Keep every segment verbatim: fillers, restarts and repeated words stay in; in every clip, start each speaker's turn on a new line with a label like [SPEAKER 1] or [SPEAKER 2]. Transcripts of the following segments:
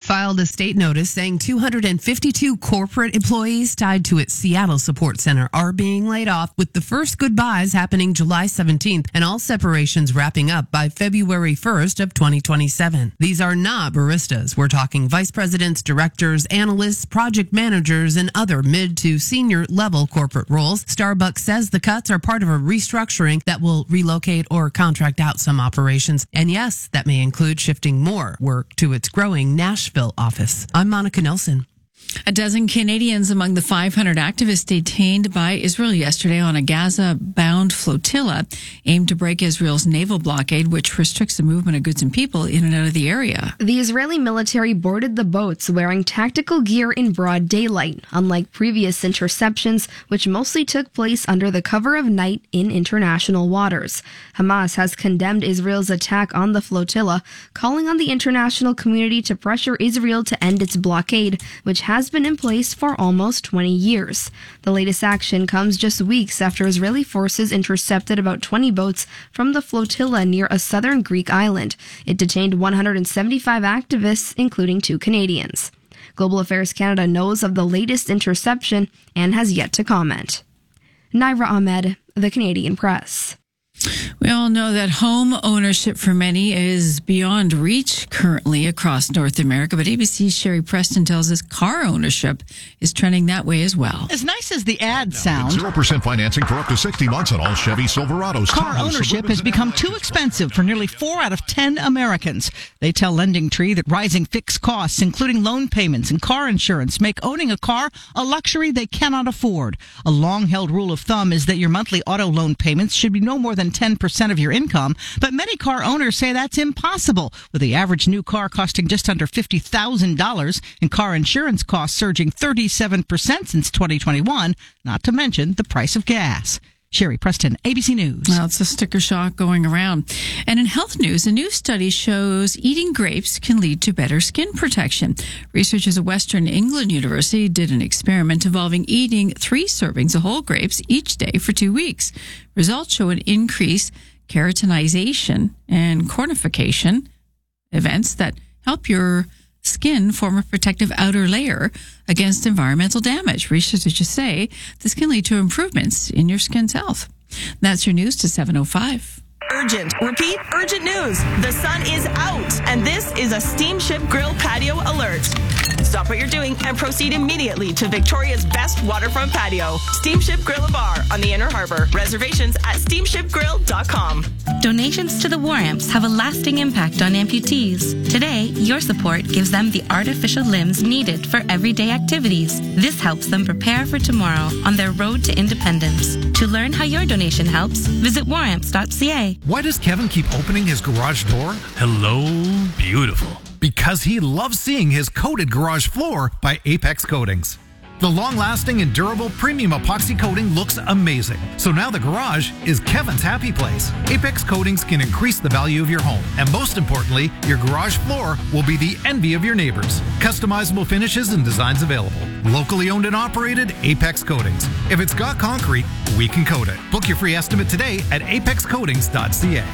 [SPEAKER 1] filed a state notice saying two hundred fifty-two corporate employees tied to its Seattle support center are being laid off, with the first goodbyes happening July seventeenth and all separations wrapping up by February first of twenty twenty-seven. These are not baristas. We're talking vice presidents, directors, analysts, project managers, and other mid to senior level corporate roles. Starbucks says the cuts are part of a restructuring that will relocate or contract out some operations. And yes, that may include shifting more work to its growing Nashville office. I'm Monica Nelson.
[SPEAKER 2] A dozen Canadians among the five hundred activists detained by Israel yesterday on a Gaza-bound flotilla aimed to break Israel's naval blockade, which restricts the movement of goods and people in and out of the area.
[SPEAKER 3] The Israeli military boarded the boats wearing tactical gear in broad daylight, unlike previous interceptions, which mostly took place under the cover of night in international waters. Hamas has condemned Israel's attack on the flotilla, calling on the international community to pressure Israel to end its blockade, which has been in place for almost twenty years. The latest action comes just weeks after Israeli forces intercepted about twenty boats from the flotilla near a southern Greek island. It detained one hundred seventy-five activists, including two Canadians. Global Affairs Canada knows of the latest interception and has yet to comment. Naira Ahmed, The Canadian Press.
[SPEAKER 2] We all know that home ownership for many is beyond reach currently across North America, but A B C's Sherry Preston tells us car ownership is trending that way as well.
[SPEAKER 4] As nice as the ad sounds,
[SPEAKER 5] zero percent financing for up to sixty months on all Chevy Silverados.
[SPEAKER 4] Car ownership has become too expensive for nearly four out of ten Americans. They tell LendingTree that rising fixed costs, including loan payments and car insurance, make owning a car a luxury they cannot afford. A long-held rule of thumb is that your monthly auto loan payments should be no more than ten percent of your income, but many car owners say that's impossible, with the average new car costing just under fifty thousand dollars and car insurance costs surging thirty-seven percent since twenty twenty-one, not to mention the price of gas. Sherry Preston, A B C News.
[SPEAKER 2] Well, it's a sticker shock going around. And in health news, a new study shows eating grapes can lead to better skin protection. Researchers at Western England University did an experiment involving eating three servings of whole grapes each day for two weeks. Results show an increase keratinization and cornification events that help your skin form a protective outer layer against environmental damage. Researchers say this can lead to improvements in your skin's health. That's your news to seven oh five.
[SPEAKER 6] Urgent. Repeat, urgent news. The sun is out, and this is a Steamship Grill patio alert. Stop what you're doing and proceed immediately to Victoria's best waterfront patio, Steamship Grill and Bar on the Inner Harbor. Reservations at steamship grill dot com.
[SPEAKER 7] Donations to the War Amps have a lasting impact on amputees. Today, your support gives them the artificial limbs needed for everyday activities. This helps them prepare for tomorrow on their road to independence. To learn how your donation helps, visit war amps dot c a.
[SPEAKER 8] Why does Kevin keep opening his garage door? Hello, beautiful. Because he loves seeing his coated garage floor by Apex Coatings. The long-lasting and durable premium epoxy coating looks amazing. So now the garage is Kevin's happy place. Apex Coatings can increase the value of your home. And most importantly, your garage floor will be the envy of your neighbors. Customizable finishes and designs available. Locally owned and operated, Apex Coatings. If it's got concrete, we can coat it. Book your free estimate today at apex coatings dot c a.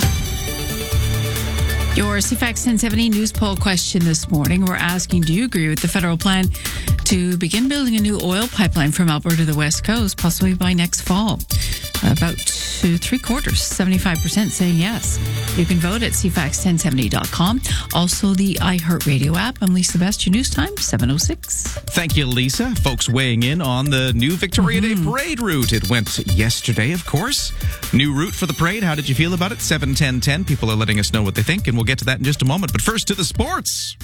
[SPEAKER 2] Your C FAX ten seventy news poll question this morning. We're asking, do you agree with the federal plan to begin building a new oil pipeline from Alberta to the West Coast, possibly by next fall? About two, three quarters, seventy-five percent saying yes. You can vote at c fax ten seventy dot com. Also, the iHeartRadio app. I'm Lisa Best. Your news time, seven oh six.
[SPEAKER 9] Thank you, Lisa. Folks weighing in on the new Victoria mm-hmm. Day parade route. It went yesterday, of course. New route for the parade. How did you feel about it? seven ten ten. People are letting us know what they think, and we'll get to that in just a moment. But first, to the sports.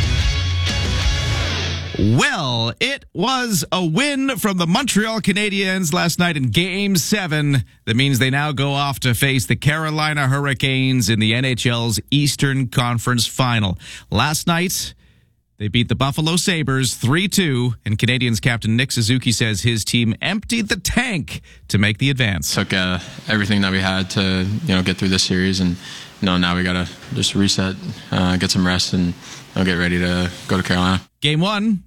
[SPEAKER 9] Well, it was a win from the Montreal Canadiens last night in Game seven. That means they now go off to face the Carolina Hurricanes in the N H L's Eastern Conference Final. Last night, they beat the Buffalo Sabres three two, and Canadiens captain Nick Suzuki says his team emptied the tank to make the advance.
[SPEAKER 10] Took uh, everything that we had to, you know, get through this series, and you know, now we got to just reset, uh, get some rest, and you know, get ready to go to Carolina.
[SPEAKER 9] Game one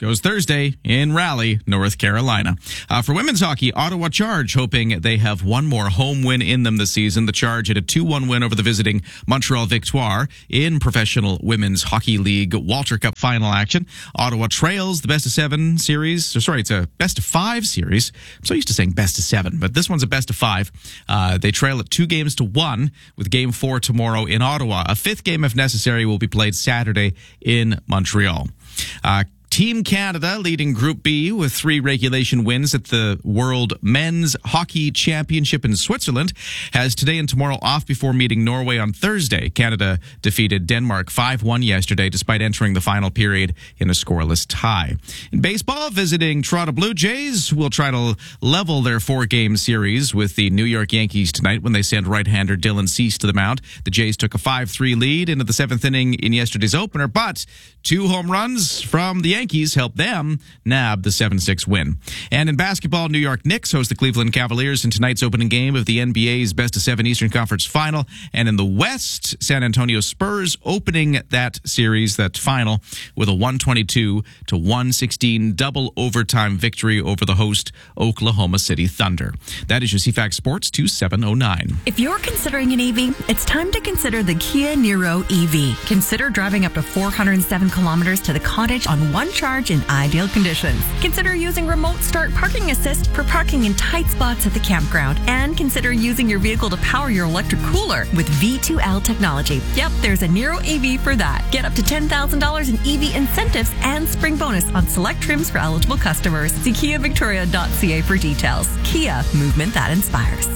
[SPEAKER 9] goes Thursday in Raleigh, North Carolina. Uh, for women's hockey, Ottawa Charge hoping they have one more home win in them this season. The Charge had a two one win over the visiting Montreal Victoire in Professional Women's Hockey League Walter Cup final action. Ottawa trails the best of seven series. Or sorry, it's a best of five series. I'm so used to saying best of seven, but this one's a best of five. Uh, they trail it two games to one with game four tomorrow in Ottawa. A fifth game, if necessary, will be played Saturday in Montreal. Uh, Team Canada leading Group B with three regulation wins at the World Men's Hockey Championship in Switzerland has today and tomorrow off before meeting Norway on Thursday. Canada defeated Denmark five one yesterday despite entering the final period in a scoreless tie. In baseball, visiting Toronto Blue Jays will try to level their four-game series with the New York Yankees tonight when they send right-hander Dylan Cease to the mound. The Jays took a five three lead into the seventh inning in yesterday's opener, but two home runs from the Yankees Yankees helped them nab the seven six win. And in basketball, New York Knicks host the Cleveland Cavaliers in tonight's opening game of the N B A's Best of Seven Eastern Conference Final. And in the West, San Antonio Spurs opening that series, that final, with a one twenty-two to one sixteen double overtime victory over the host Oklahoma City Thunder. That is your C FAX Sports two seven oh nine.
[SPEAKER 11] If you're considering an E V, it's time to consider the Kia Niro E V. Consider driving up to four hundred seven kilometers to the cottage on one charge in ideal conditions. Consider using remote start parking assist for parking in tight spots at the campground. And consider using your vehicle to power your electric cooler with V two L technology. Yep, there's a Niro E V for that. Get up to ten thousand dollars in E V incentives and spring bonus on select trims for eligible customers. See kia victoria dot c a for details. Kia, movement that inspires.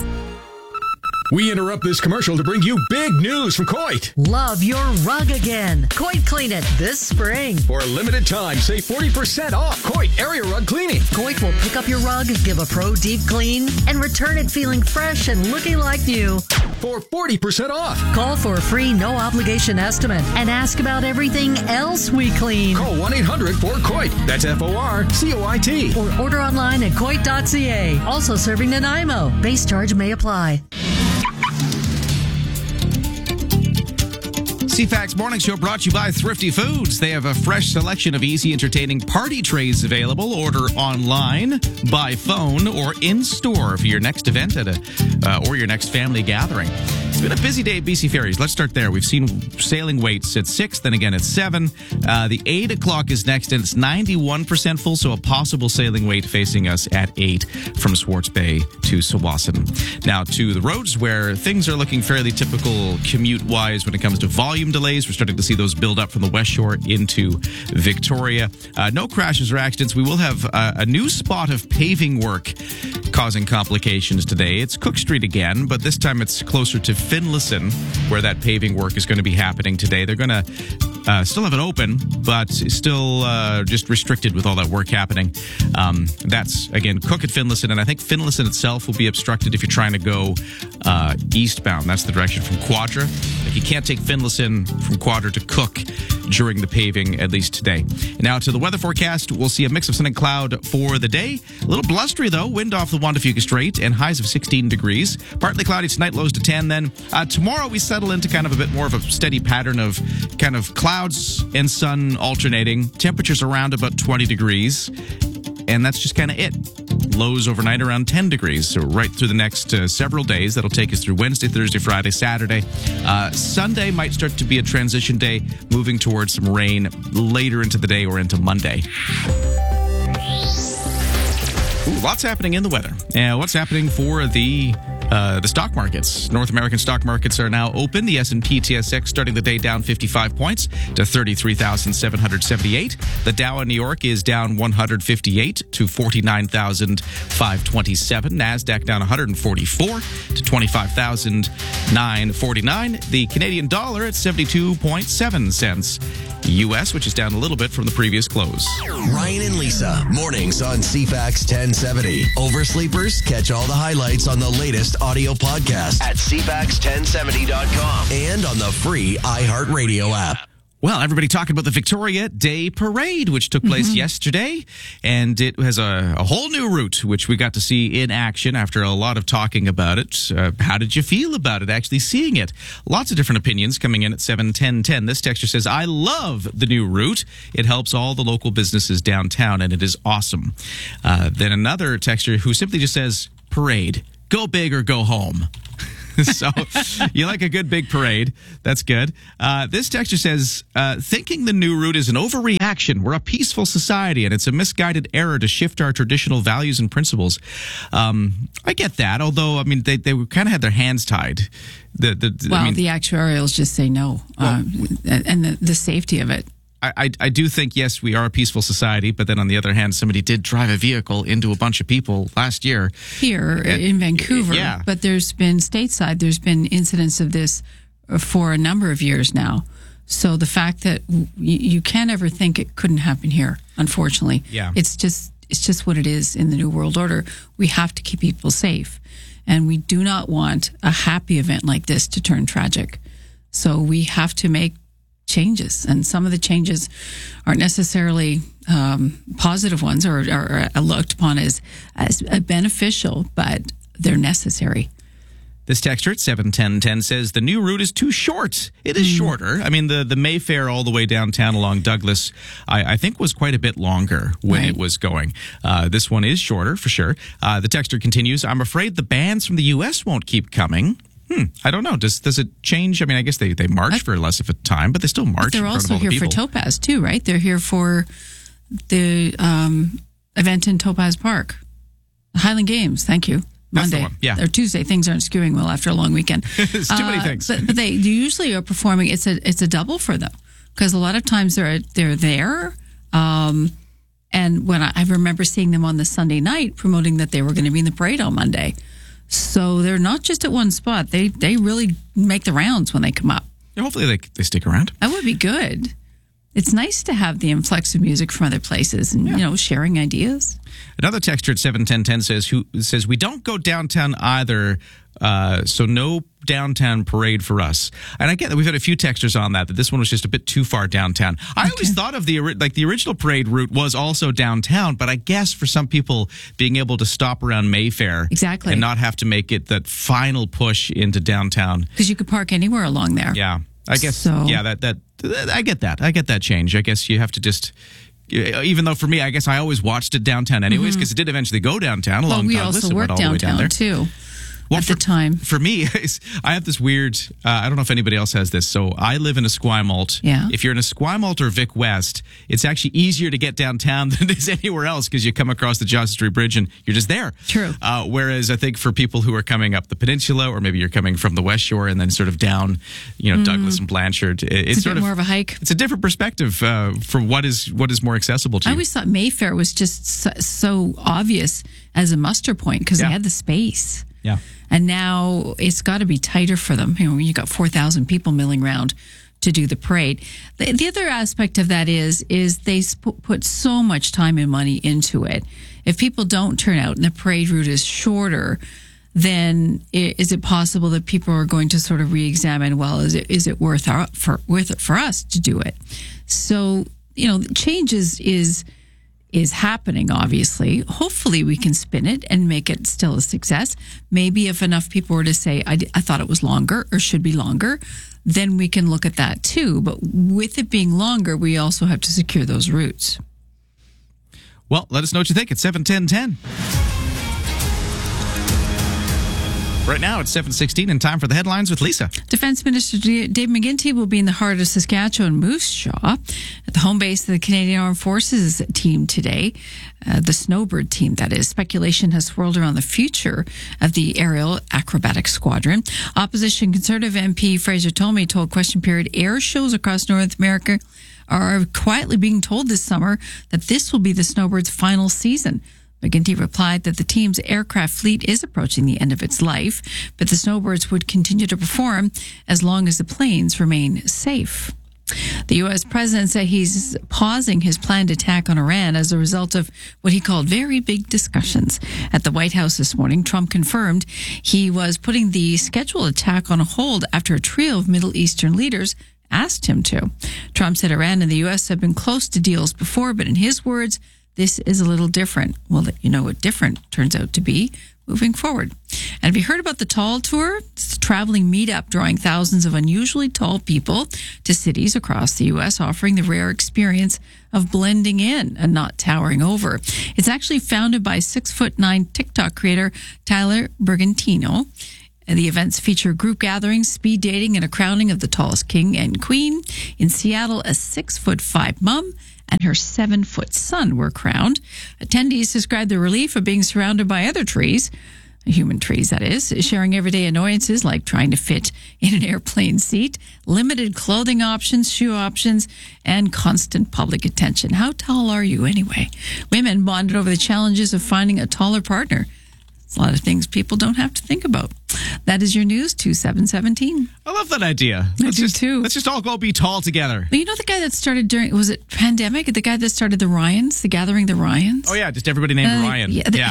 [SPEAKER 12] We interrupt this commercial to bring you big news from Coit.
[SPEAKER 13] Love your rug again. Coit Clean It this spring.
[SPEAKER 12] For a limited time, save forty percent off Coit Area Rug Cleaning.
[SPEAKER 13] Coit will pick up your rug, give a pro deep clean, and return it feeling fresh and looking like new.
[SPEAKER 12] For forty percent off.
[SPEAKER 13] Call for a free no obligation estimate and ask about everything else we clean.
[SPEAKER 12] Call one eight hundred four C O I T. That's F O R C O I T.
[SPEAKER 13] Or order online at coit dot c a. Also serving Nanaimo. Base charge may apply.
[SPEAKER 9] C FAX Morning Show brought to you by Thrifty Foods. They have a fresh selection of easy, entertaining party trays available. Order online, by phone, or in store for your next event at a uh, or your next family gathering. It's been a busy day at B C Ferries. Let's start there. We've seen sailing waits at six, then again at seven. Uh, the eight o'clock is next, and it's ninety-one percent full, so a possible sailing wait facing us at eight from Swartz Bay to Tsawwassen. Now to the roads where things are looking fairly typical commute-wise when it comes to volume delays. We're starting to see those build up from the West Shore into Victoria. Uh, no crashes or accidents. We will have uh, a new spot of paving work causing complications today. It's Cook Street again, but this time it's closer to Finlayson, where that paving work is going to be happening today. They're going to uh, still have it open, but still uh, just restricted with all that work happening. Um, that's, again, Cook at Finlayson, and I think Finlayson itself will be obstructed if you're trying to go uh, eastbound. That's the direction from Quadra. Like you can't take Finlayson from Quadra to Cook during the paving, at least today. Now to the weather forecast, we'll see a mix of sun and cloud for the day. A little blustery, though. Wind off the Juan de Fuca Strait and highs of sixteen degrees. Partly cloudy tonight, lows to ten then. Uh, tomorrow we settle into kind of a bit more of a steady pattern of kind of clouds and sun alternating. Temperatures around about twenty degrees. And that's just kind of it. Lows overnight around ten degrees. So right through the next uh, several days. That'll take us through Wednesday, Thursday, Friday, Saturday. Uh, Sunday might start to be a transition day, moving towards some rain later into the day or into Monday. Ooh, lots happening in the weather. Uh, what's happening for the uh, the stock markets? North American stock markets are now open. The S and P T S X starting the day down fifty-five points to thirty-three thousand seven hundred seventy-eight. The Dow in New York is down one hundred fifty-eight to forty-nine thousand five hundred twenty-seven. NASDAQ down one hundred forty-four to twenty-five thousand nine hundred forty-nine. The Canadian dollar at seventy-two point seven cents. U S, which is down a little bit from the previous close.
[SPEAKER 14] Ryan and Lisa, mornings on C FAX ten seventy. Oversleepers, catch all the highlights on the latest audio podcast at c fax ten seventy dot com and on the free iHeartRadio app.
[SPEAKER 9] Well, everybody talking about the Victoria Day Parade, which took place mm-hmm. yesterday, and it has a, a whole new route, which we got to see in action after a lot of talking about it. Uh, how did you feel about it, actually seeing it? Lots of different opinions coming in at seven ten ten. This texter says, I love the new route. It helps all the local businesses downtown, and it is awesome. Uh, then another texter who simply just says, parade, go big or go home. So you like a good big parade. That's good. Uh, this texter says, uh, thinking the new route is an overreaction. We're a peaceful society, and it's a misguided error to shift our traditional values and principles. Um, I get that, although, I mean, they, they kind of had their hands tied. The, the,
[SPEAKER 2] well,
[SPEAKER 9] I mean,
[SPEAKER 2] the actuarials just say no, well, um, and the, the safety of it.
[SPEAKER 9] I, I, I do think, yes, we are a peaceful society, but then on the other hand, somebody did drive a vehicle into a bunch of people last year.
[SPEAKER 2] Here uh, in Vancouver.
[SPEAKER 9] Yeah.
[SPEAKER 2] But there's been stateside, there's been incidents of this for a number of years now. So the fact that you, you can't ever think it couldn't happen here, unfortunately.
[SPEAKER 9] Yeah.
[SPEAKER 2] It's just, it's just what it is in the New World Order. We have to keep people safe. And we do not want a happy event like this to turn tragic. So we have to make changes, and some of the changes aren't necessarily um, positive ones or are looked upon as as beneficial, but they're necessary.
[SPEAKER 9] This texter at seven ten ten says the new route is too short. It is mm. shorter. I mean, the, the Mayfair all the way downtown along Douglas, I, I think was quite a bit longer when right. it was going. Uh, this one is shorter for sure. Uh, the texter continues, I'm afraid the bands from the U S won't keep coming. Hmm. I don't know. Does does it change? I mean, I guess they, they march I, for less of a time, but they still march.
[SPEAKER 2] But they're
[SPEAKER 9] in front
[SPEAKER 2] also
[SPEAKER 9] of all
[SPEAKER 2] here
[SPEAKER 9] the
[SPEAKER 2] for Topaz too, right? They're here for the um, event in Topaz Park, the Highland Games. Thank you.
[SPEAKER 9] That's
[SPEAKER 2] Monday,
[SPEAKER 9] the one. Yeah,
[SPEAKER 2] or Tuesday. Things aren't skewing well after a long weekend.
[SPEAKER 9] It's too uh, many things.
[SPEAKER 2] But, but they usually are performing. It's a it's a double for them because a lot of times they're they're there. Um, and when I, I remember seeing them on the Sunday night promoting that they were going to be in the parade on Monday. So they're not just at one spot. They they really make the rounds when they come up.
[SPEAKER 9] Yeah, hopefully they they stick around.
[SPEAKER 2] That would be good. It's nice to have the influx of music from other places and, yeah. you know, sharing ideas.
[SPEAKER 9] Another texter at seven ten ten says, who says, we don't go downtown either, uh, so no downtown parade for us. And I get that we've had a few texters on that, that this one was just a bit too far downtown. I okay. always thought of the, like the original parade route was also downtown, but I guess for some people being able to stop around Mayfair
[SPEAKER 2] exactly.
[SPEAKER 9] and not have to make it that final push into downtown.
[SPEAKER 2] Because you could park anywhere along there.
[SPEAKER 9] Yeah. I guess,
[SPEAKER 2] so.
[SPEAKER 9] yeah, that, that, I get that. I get that change. I guess you have to just, even though for me, I guess I always watched it downtown anyways, because mm-hmm. it did eventually go downtown along
[SPEAKER 2] well, we
[SPEAKER 9] Douglas.
[SPEAKER 2] also worked downtown down there. too.
[SPEAKER 9] Well,
[SPEAKER 2] at
[SPEAKER 9] for,
[SPEAKER 2] the time.
[SPEAKER 9] For me, I have this weird, uh, I don't know if anybody else has this. So I live in Esquimalt.
[SPEAKER 2] Yeah.
[SPEAKER 9] If you're in Esquimalt or Vic West, it's actually easier to get downtown than it is anywhere else because you come across the Johnson Street Bridge and you're just there.
[SPEAKER 2] True.
[SPEAKER 9] Uh, whereas I think for people who are coming up the peninsula, or maybe you're coming from the West Shore and then sort of down, you know, mm. Douglas and Blanchard, it, it's,
[SPEAKER 2] it's a
[SPEAKER 9] sort
[SPEAKER 2] bit
[SPEAKER 9] of
[SPEAKER 2] more of a hike.
[SPEAKER 9] It's a different perspective uh, for what is what is more accessible to
[SPEAKER 2] I
[SPEAKER 9] you.
[SPEAKER 2] I always thought Mayfair was just so, so obvious as a muster point because yeah. they had the space.
[SPEAKER 9] Yeah.
[SPEAKER 2] And now it's got to be tighter for them. You know, you got four thousand people milling around to do the parade. The, the other aspect of that is, is they sp- put so much time and money into it. If people don't turn out and the parade route is shorter, then is it possible that people are going to sort of re-examine, well, is it, is it worth our, for, worth it for us to do it? So, you know, change is, is, is happening, obviously. Hopefully we can spin it and make it still a success. Maybe if enough people were to say, I, I thought it was longer or should be longer, then we can look at that too. But with it being longer, we also have to secure those routes.
[SPEAKER 9] Well, let us know what you think at seven ten ten. Right now, it's seven sixteen and time for the headlines with Lisa.
[SPEAKER 2] Defense Minister Dave McGuinty will be in the heart of Saskatchewan, Moose Jaw, at the home base of the Canadian Armed Forces team today, uh, the Snowbird team, that is. Speculation has swirled around the future of the aerial acrobatic squadron. Opposition Conservative M P Fraser Tolmie told Question Period air shows across North America are quietly being told this summer that this will be the Snowbird's final season. McGuinty replied that the team's aircraft fleet is approaching the end of its life, but the Snowbirds would continue to perform as long as the planes remain safe. The U S president said he's pausing his planned attack on Iran as a result of what he called very big discussions. At the White House this morning, Trump confirmed he was putting the scheduled attack on hold after a trio of Middle Eastern leaders asked him to. Trump said Iran and the U S have been close to deals before, but in his words, this is a little different. We'll let you know what different turns out to be moving forward. And have you heard about the Tall Tour? It's a traveling meetup drawing thousands of unusually tall people to cities across the U S, offering the rare experience of blending in and not towering over. It's actually founded by six foot nine TikTok creator Tyler Bergantino. And the events feature group gatherings, speed dating, and a crowning of the tallest king and queen. In Seattle, a six foot five mom and her seven foot son were crowned. Attendees described the relief of being surrounded by other trees, human trees that is, sharing everyday annoyances like trying to fit in an airplane seat, limited clothing options, shoe options, and constant public attention. How tall are you anyway? Women bonded over the challenges of finding a taller partner. It's a lot of things people don't have to think about. That is your news, two seven seventeen.
[SPEAKER 9] I love that idea.
[SPEAKER 2] I
[SPEAKER 9] let's
[SPEAKER 2] do
[SPEAKER 9] just,
[SPEAKER 2] too.
[SPEAKER 9] Let's just all go be tall together.
[SPEAKER 2] You know the guy that started during, was it pandemic? The guy that started the Ryans, the Gathering the Ryans?
[SPEAKER 9] Oh, yeah, just everybody named
[SPEAKER 2] Uh,
[SPEAKER 9] Ryan.
[SPEAKER 2] yeah, the-
[SPEAKER 9] yeah.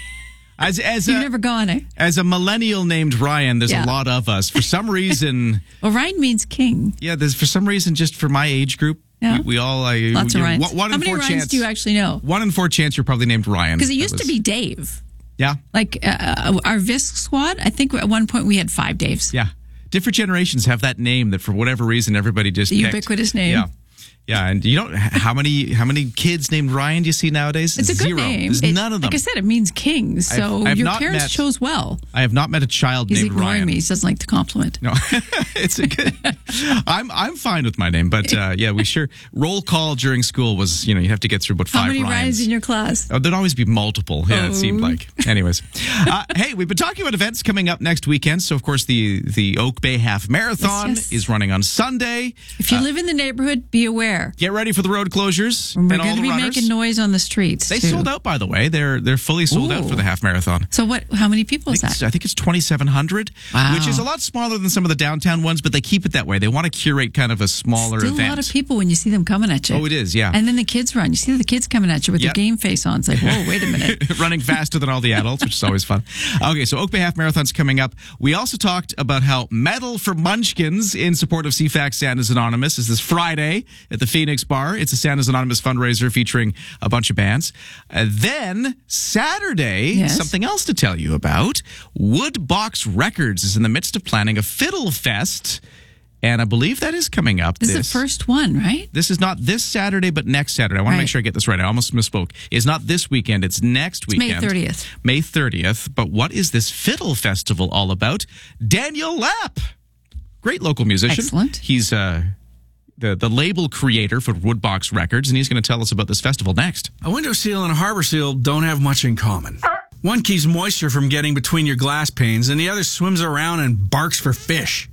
[SPEAKER 9] As, as
[SPEAKER 2] You've
[SPEAKER 9] a,
[SPEAKER 2] never gone, eh?
[SPEAKER 9] As a millennial named Ryan, there's
[SPEAKER 2] Yeah.
[SPEAKER 9] a lot of us. For some reason...
[SPEAKER 2] Well, Ryan means king.
[SPEAKER 9] Yeah, there's for some reason, just for my age group,
[SPEAKER 2] Yeah.
[SPEAKER 9] we, we all... Uh,
[SPEAKER 2] Lots
[SPEAKER 9] you
[SPEAKER 2] of
[SPEAKER 9] know,
[SPEAKER 2] Ryans.
[SPEAKER 9] One, one
[SPEAKER 2] How
[SPEAKER 9] in
[SPEAKER 2] many
[SPEAKER 9] four
[SPEAKER 2] Ryans
[SPEAKER 9] chance,
[SPEAKER 2] do you actually know?
[SPEAKER 9] One in four chance you're probably named Ryan.
[SPEAKER 2] Because it
[SPEAKER 9] That
[SPEAKER 2] used to
[SPEAKER 9] was-
[SPEAKER 2] be Dave.
[SPEAKER 9] Yeah.
[SPEAKER 2] Like uh, our Visk squad, I think at one point we had five Daves.
[SPEAKER 9] Yeah. Different generations have that name that for whatever reason everybody just
[SPEAKER 2] The
[SPEAKER 9] picked.
[SPEAKER 2] ubiquitous name.
[SPEAKER 9] Yeah. Yeah, and you don't how many how many kids named Ryan do you see nowadays?
[SPEAKER 2] It's a good
[SPEAKER 9] Zero.
[SPEAKER 2] name.
[SPEAKER 9] There's
[SPEAKER 2] It-
[SPEAKER 9] none of them.
[SPEAKER 2] Like I said, it means king. So
[SPEAKER 9] I've- I've
[SPEAKER 2] your
[SPEAKER 9] not
[SPEAKER 2] parents
[SPEAKER 9] met-
[SPEAKER 2] chose well.
[SPEAKER 9] I have not met a child
[SPEAKER 2] He's
[SPEAKER 9] named
[SPEAKER 2] ignoring
[SPEAKER 9] Ryan.
[SPEAKER 2] me. He doesn't like the compliment.
[SPEAKER 9] No, it's a good. I'm I'm fine with my name, but uh, yeah, we sure roll call during school was you know you have to get through about five
[SPEAKER 2] How many
[SPEAKER 9] Ryans.
[SPEAKER 2] Ryans in your class?
[SPEAKER 9] Oh, there'd always be multiple. Yeah,
[SPEAKER 2] Oh.
[SPEAKER 9] it seemed like. Anyways, uh, hey, we've been talking about events coming up next weekend. So of course the the Oak Bay Half Marathon
[SPEAKER 2] Yes, yes.
[SPEAKER 9] is running on Sunday.
[SPEAKER 2] If you live in the neighborhood, be aware.
[SPEAKER 9] Get ready for the road closures
[SPEAKER 2] We're
[SPEAKER 9] and all
[SPEAKER 2] going to
[SPEAKER 9] the
[SPEAKER 2] be
[SPEAKER 9] runners.
[SPEAKER 2] making noise on the streets.
[SPEAKER 9] They
[SPEAKER 2] too.
[SPEAKER 9] sold out, by the way. They're they're fully sold out
[SPEAKER 2] Ooh.
[SPEAKER 9] for the half marathon.
[SPEAKER 2] So what? How many people
[SPEAKER 9] I
[SPEAKER 2] is
[SPEAKER 9] think,
[SPEAKER 2] that?
[SPEAKER 9] it's, I think it's twenty-seven hundred,
[SPEAKER 2] Wow.
[SPEAKER 9] which is a lot smaller than some of the downtown ones, but they keep it that way. They want to curate kind of a smaller
[SPEAKER 2] Still
[SPEAKER 9] event.
[SPEAKER 2] a lot of people when you see them coming at you.
[SPEAKER 9] Oh, it is, yeah.
[SPEAKER 2] And then the kids run. You see the kids coming at you with
[SPEAKER 9] Yep.
[SPEAKER 2] their game face on. It's like, whoa, wait a minute.
[SPEAKER 9] Running faster than all the adults, which is always fun. Okay, so Oak Bay Half Marathon's coming up. We also talked about how Medal for Munchkins in support of C FAX Santa's Anonymous is this Friday at the Phoenix Bar. It's a Santa's Anonymous fundraiser featuring a bunch of bands. Uh, then Saturday,
[SPEAKER 2] Yes.
[SPEAKER 9] something else to tell you about. Woodbox Records is in the midst of planning a Fiddle Fest, and I believe that is coming up.
[SPEAKER 2] This is the first one, right?
[SPEAKER 9] This is not this Saturday, but next Saturday. I want to
[SPEAKER 2] Right.
[SPEAKER 9] make sure I get this right. I almost misspoke. It's not this weekend. It's next
[SPEAKER 2] It's May
[SPEAKER 9] weekend.
[SPEAKER 2] thirtieth.
[SPEAKER 9] May thirtieth. But what is this Fiddle Festival all about? Daniel Lapp, great local musician.
[SPEAKER 2] Excellent.
[SPEAKER 9] He's uh, the, the label creator for Woodbox Records, and he's going to tell us about this festival next.
[SPEAKER 15] A window seal and a harbor seal don't have much in common. One keeps moisture from getting between your glass panes, and the other swims around and barks for fish.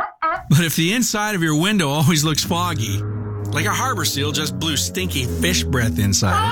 [SPEAKER 15] But if the inside of your window always looks foggy, like a harbor seal just blew stinky fish breath inside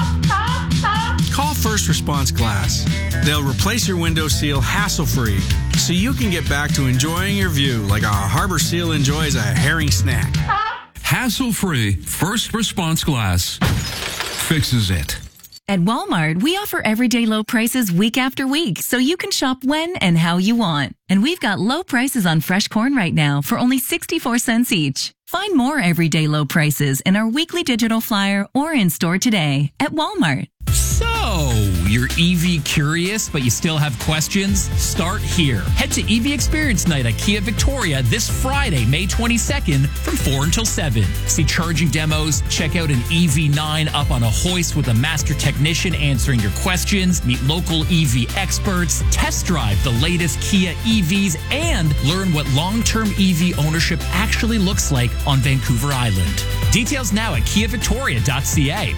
[SPEAKER 15] it, call First Response Glass. They'll replace your window seal hassle-free, so you can get back to enjoying your view like a harbor seal enjoys a herring snack.
[SPEAKER 16] Hassle-free First Response Glass fixes it.
[SPEAKER 17] At Walmart, we offer everyday low prices week after week, so you can shop when and how you want. And we've got low prices on fresh corn right now for only sixty-four cents each. Find more everyday low prices in our weekly digital flyer or in store today at Walmart.
[SPEAKER 18] So, you're E V curious, but you still have questions? Start here. Head to E V Experience Night at Kia Victoria this Friday, May twenty-second from four until seven. See charging demos, check out an E V nine up on a hoist with a master technician answering your questions, meet local E V experts, test drive the latest Kia E Vs, and learn what long-term E V ownership actually looks like on Vancouver Island. Details now at kia victoria dot c a.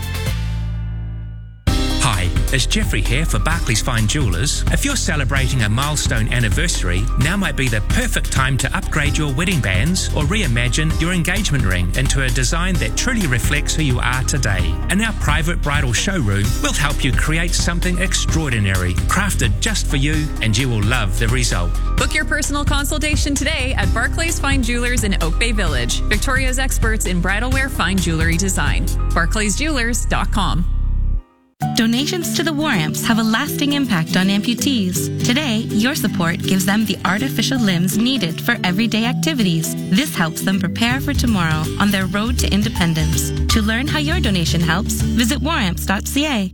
[SPEAKER 19] Hi, it's Jeffrey here for Barclays Fine Jewellers. If you're celebrating a milestone anniversary, now might be the perfect time to upgrade your wedding bands or reimagine your engagement ring into a design that truly reflects who you are today. In our private bridal showroom, we'll help you create something extraordinary, crafted just for you, and you will love the result.
[SPEAKER 20] Book your personal consultation today at Barclays Fine Jewelers in Oak Bay Village, Victoria's experts in bridal wear fine jewelry design. barclays jewelers dot com.
[SPEAKER 7] Donations to the War Amps have a lasting impact on amputees. Today, your support gives them the artificial limbs needed for everyday activities. This helps them prepare for tomorrow on their road to independence. To learn how your donation helps, visit war amps dot c a.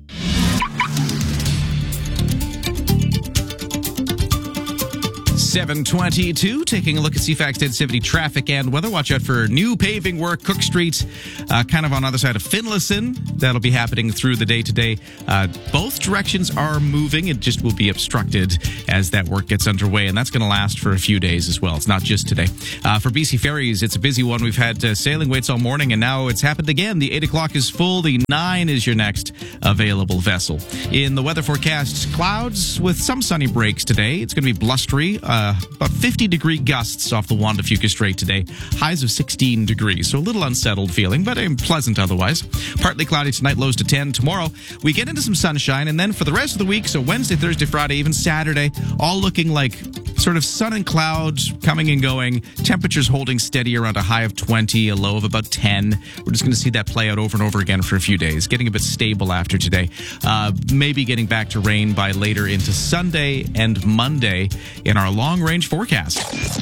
[SPEAKER 9] seven twenty-two, taking a look at C FAX ten seventy traffic and weather. Watch out for new paving work, Cook Street, uh, kind of on the other side of Finlayson. That'll be happening through the day today. Uh, both directions are moving. It just will be obstructed as that work gets underway, and that's going to last for a few days as well. It's not just today. Uh, for B C Ferries, it's a busy one. We've had uh, sailing waits all morning, and now it's happened again. The eight o'clock is full. The nine is your next available vessel. In the weather forecast, clouds with some sunny breaks today. It's going to be blustery. Uh, about fifty degree gusts off the Juan de Fuca Strait today. Highs of sixteen degrees, so a little unsettled feeling, but um, pleasant otherwise. Partly cloudy tonight, lows to ten. Tomorrow, we get into some sunshine, and then for the rest of the week, so Wednesday, Thursday, Friday, even Saturday, all looking like sort of sun and clouds coming and going. Temperatures holding steady around a high of twenty, a low of about ten. We're just going to see that play out over and over again for a few days, getting a bit stable after today. Uh, maybe getting back to rain by later into Sunday and Monday in our long-range forecast.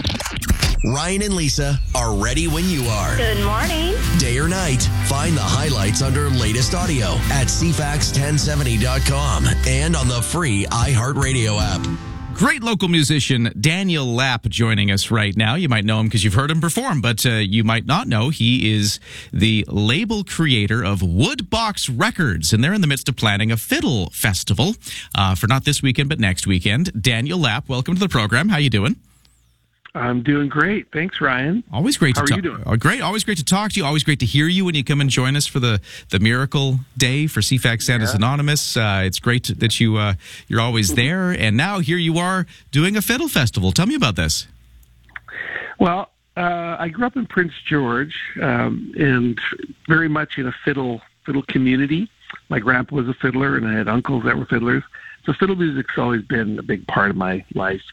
[SPEAKER 14] Ryan and Lisa are ready when you are.
[SPEAKER 21] Good morning.
[SPEAKER 14] Day or night, find the highlights under latest audio at c fax ten seventy dot com and on the free iHeartRadio app.
[SPEAKER 9] Great local musician Daniel Lapp joining us right now. You might know him because you've heard him perform, but uh, you might not know he is the label creator of Woodbox Records, and they're in the midst of planning a fiddle festival uh, for not this weekend, but next weekend. Daniel Lapp, welcome to the program. How you doing?
[SPEAKER 22] I'm doing great. Thanks, Ryan.
[SPEAKER 9] Always great
[SPEAKER 22] How
[SPEAKER 9] to
[SPEAKER 22] are
[SPEAKER 9] talk.
[SPEAKER 22] you doing?
[SPEAKER 9] Oh, great. Always great to talk to you. Always great to hear you when you come and join us for the, the Miracle Day for C FAX Santa's
[SPEAKER 22] Yeah.
[SPEAKER 9] Anonymous. Uh, it's great that you uh, you're always there, and now here you are doing a fiddle festival. Tell me about this.
[SPEAKER 22] Well, uh, I grew up in Prince George, um, and very much in a fiddle fiddle community. My grandpa was a fiddler, and I had uncles that were fiddlers. So fiddle music's always been a big part of my life,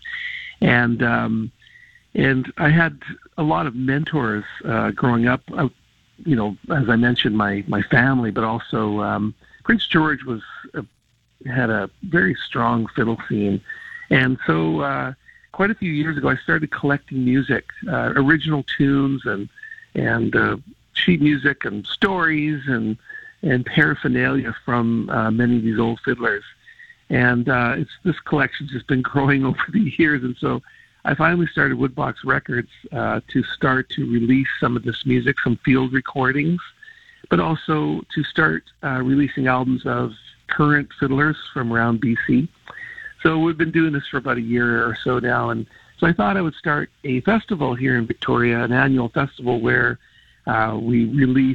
[SPEAKER 22] and um, and I had a lot of mentors uh, growing up. Uh, you know, as I mentioned, my my family, but also um, Prince George was a, had a very strong fiddle scene, and so. Uh, Quite a few years ago, I started collecting music, uh, original tunes, and and uh, sheet music, and stories, and and paraphernalia from uh, many of these old fiddlers. And uh, it's this collection's just been growing over the years. And so, I finally started Woodbox Records uh, to start to release some of this music, some field recordings, but also to start uh, releasing albums of current fiddlers from around B C. So we've been doing this for about a year or so now, and so I thought I would start a festival here in Victoria, an annual festival where uh, we release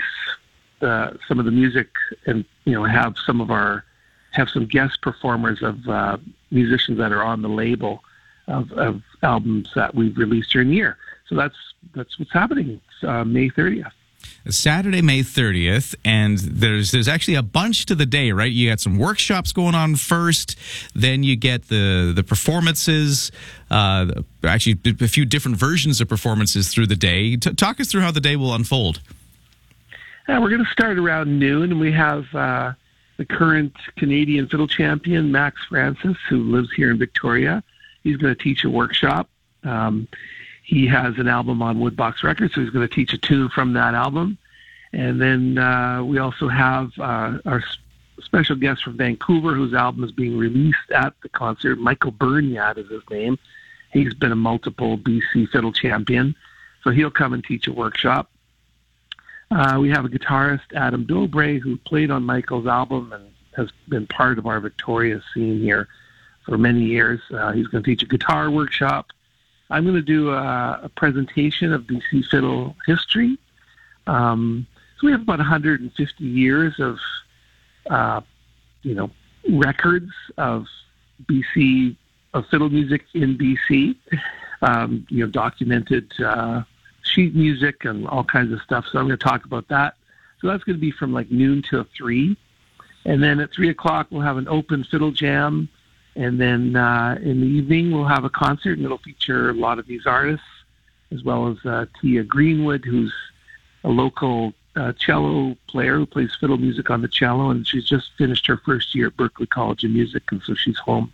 [SPEAKER 22] uh, some of the music and, you know, have some of our, have some guest performers of uh, musicians that are on the label of, of albums that we've released during the year. So that's that's what's happening. It's uh, May thirtieth.
[SPEAKER 9] Saturday, May thirtieth, and there's there's actually a bunch to the day, right? You got some workshops going on first, then you get the the performances, uh, actually a few different versions of performances through the day. T- talk us through how the day will unfold.
[SPEAKER 22] Yeah, we're going to start around noon, and we have uh, the current Canadian fiddle champion, Max Francis, who lives here in Victoria. He's going to teach a workshop. Um, He has an album on Woodbox Records, so he's going to teach a tune from that album. And then uh, we also have uh, our s- special guest from Vancouver, whose album is being released at the concert. Michael Berniat is his name. He's been a multiple B C fiddle champion, so he'll come and teach a workshop. Uh, we have a guitarist, Adam Dobray, who played on Michael's album and has been part of our Victoria scene here for many years. Uh, he's going to teach a guitar workshop. I'm going to do a, a presentation of B C fiddle history. Um, so we have about one hundred fifty years of, uh, you know, records of B C, of fiddle music in B C, um, you know, documented uh, sheet music and all kinds of stuff. So I'm going to talk about that. So that's going to be from like noon till three. And then at three o'clock, we'll have an open fiddle jam. And then uh, in the evening, we'll have a concert, and it'll feature a lot of these artists, as well as uh, Tia Greenwood, who's a local a cello player who plays fiddle music on the cello, and she's just finished her first year at Berklee College of Music, and so she's home.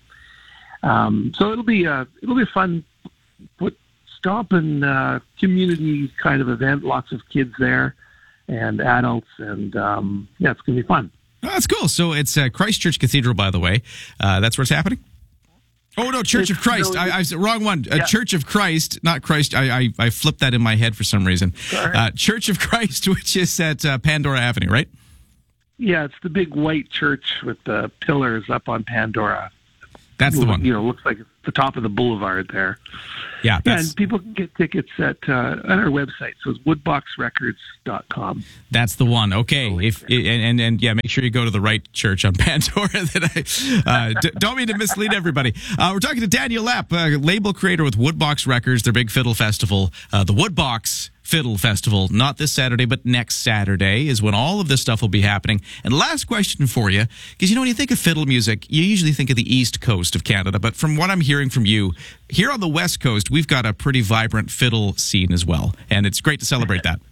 [SPEAKER 22] Um, so it'll be a it'll be a fun, put stomp and uh, community kind of event. Lots of kids there and adults, and um, yeah, it's going to be fun.
[SPEAKER 9] Oh, that's cool. So it's uh, Christ Church Cathedral, by the way. Uh, that's where it's happening? Oh, no, Church it's, of Christ. No, I, I wrong one. Yeah. Uh, Church of Christ, not Christ. I, I, I flipped that in my head for some reason. Uh, Church of Christ, which is at uh, Pandora Avenue, right?
[SPEAKER 22] Yeah, it's the big white church with the pillars up on Pandora.
[SPEAKER 9] That's the one.
[SPEAKER 22] You know, looks like it's the top of the boulevard there.
[SPEAKER 9] Yeah, that's...
[SPEAKER 22] yeah, and people can get tickets at uh, at our website. So it's woodbox records dot com.
[SPEAKER 9] That's the one. Okay, if and, and and yeah, make sure you go to the right church on Pandora. That I uh, d- don't mean to mislead everybody. Uh, we're talking to Daniel Lepp, uh, label creator with Woodbox Records, their big fiddle festival, uh, the Woodbox Fiddle Festival. Not this Saturday, but next Saturday is when all of this stuff will be happening. And last question for you, because you know when you think of fiddle music, you usually think of the East Coast of Canada. But from what I'm hearing from you, here on the West Coast, we've got a pretty vibrant fiddle scene as well, and it's great to celebrate that.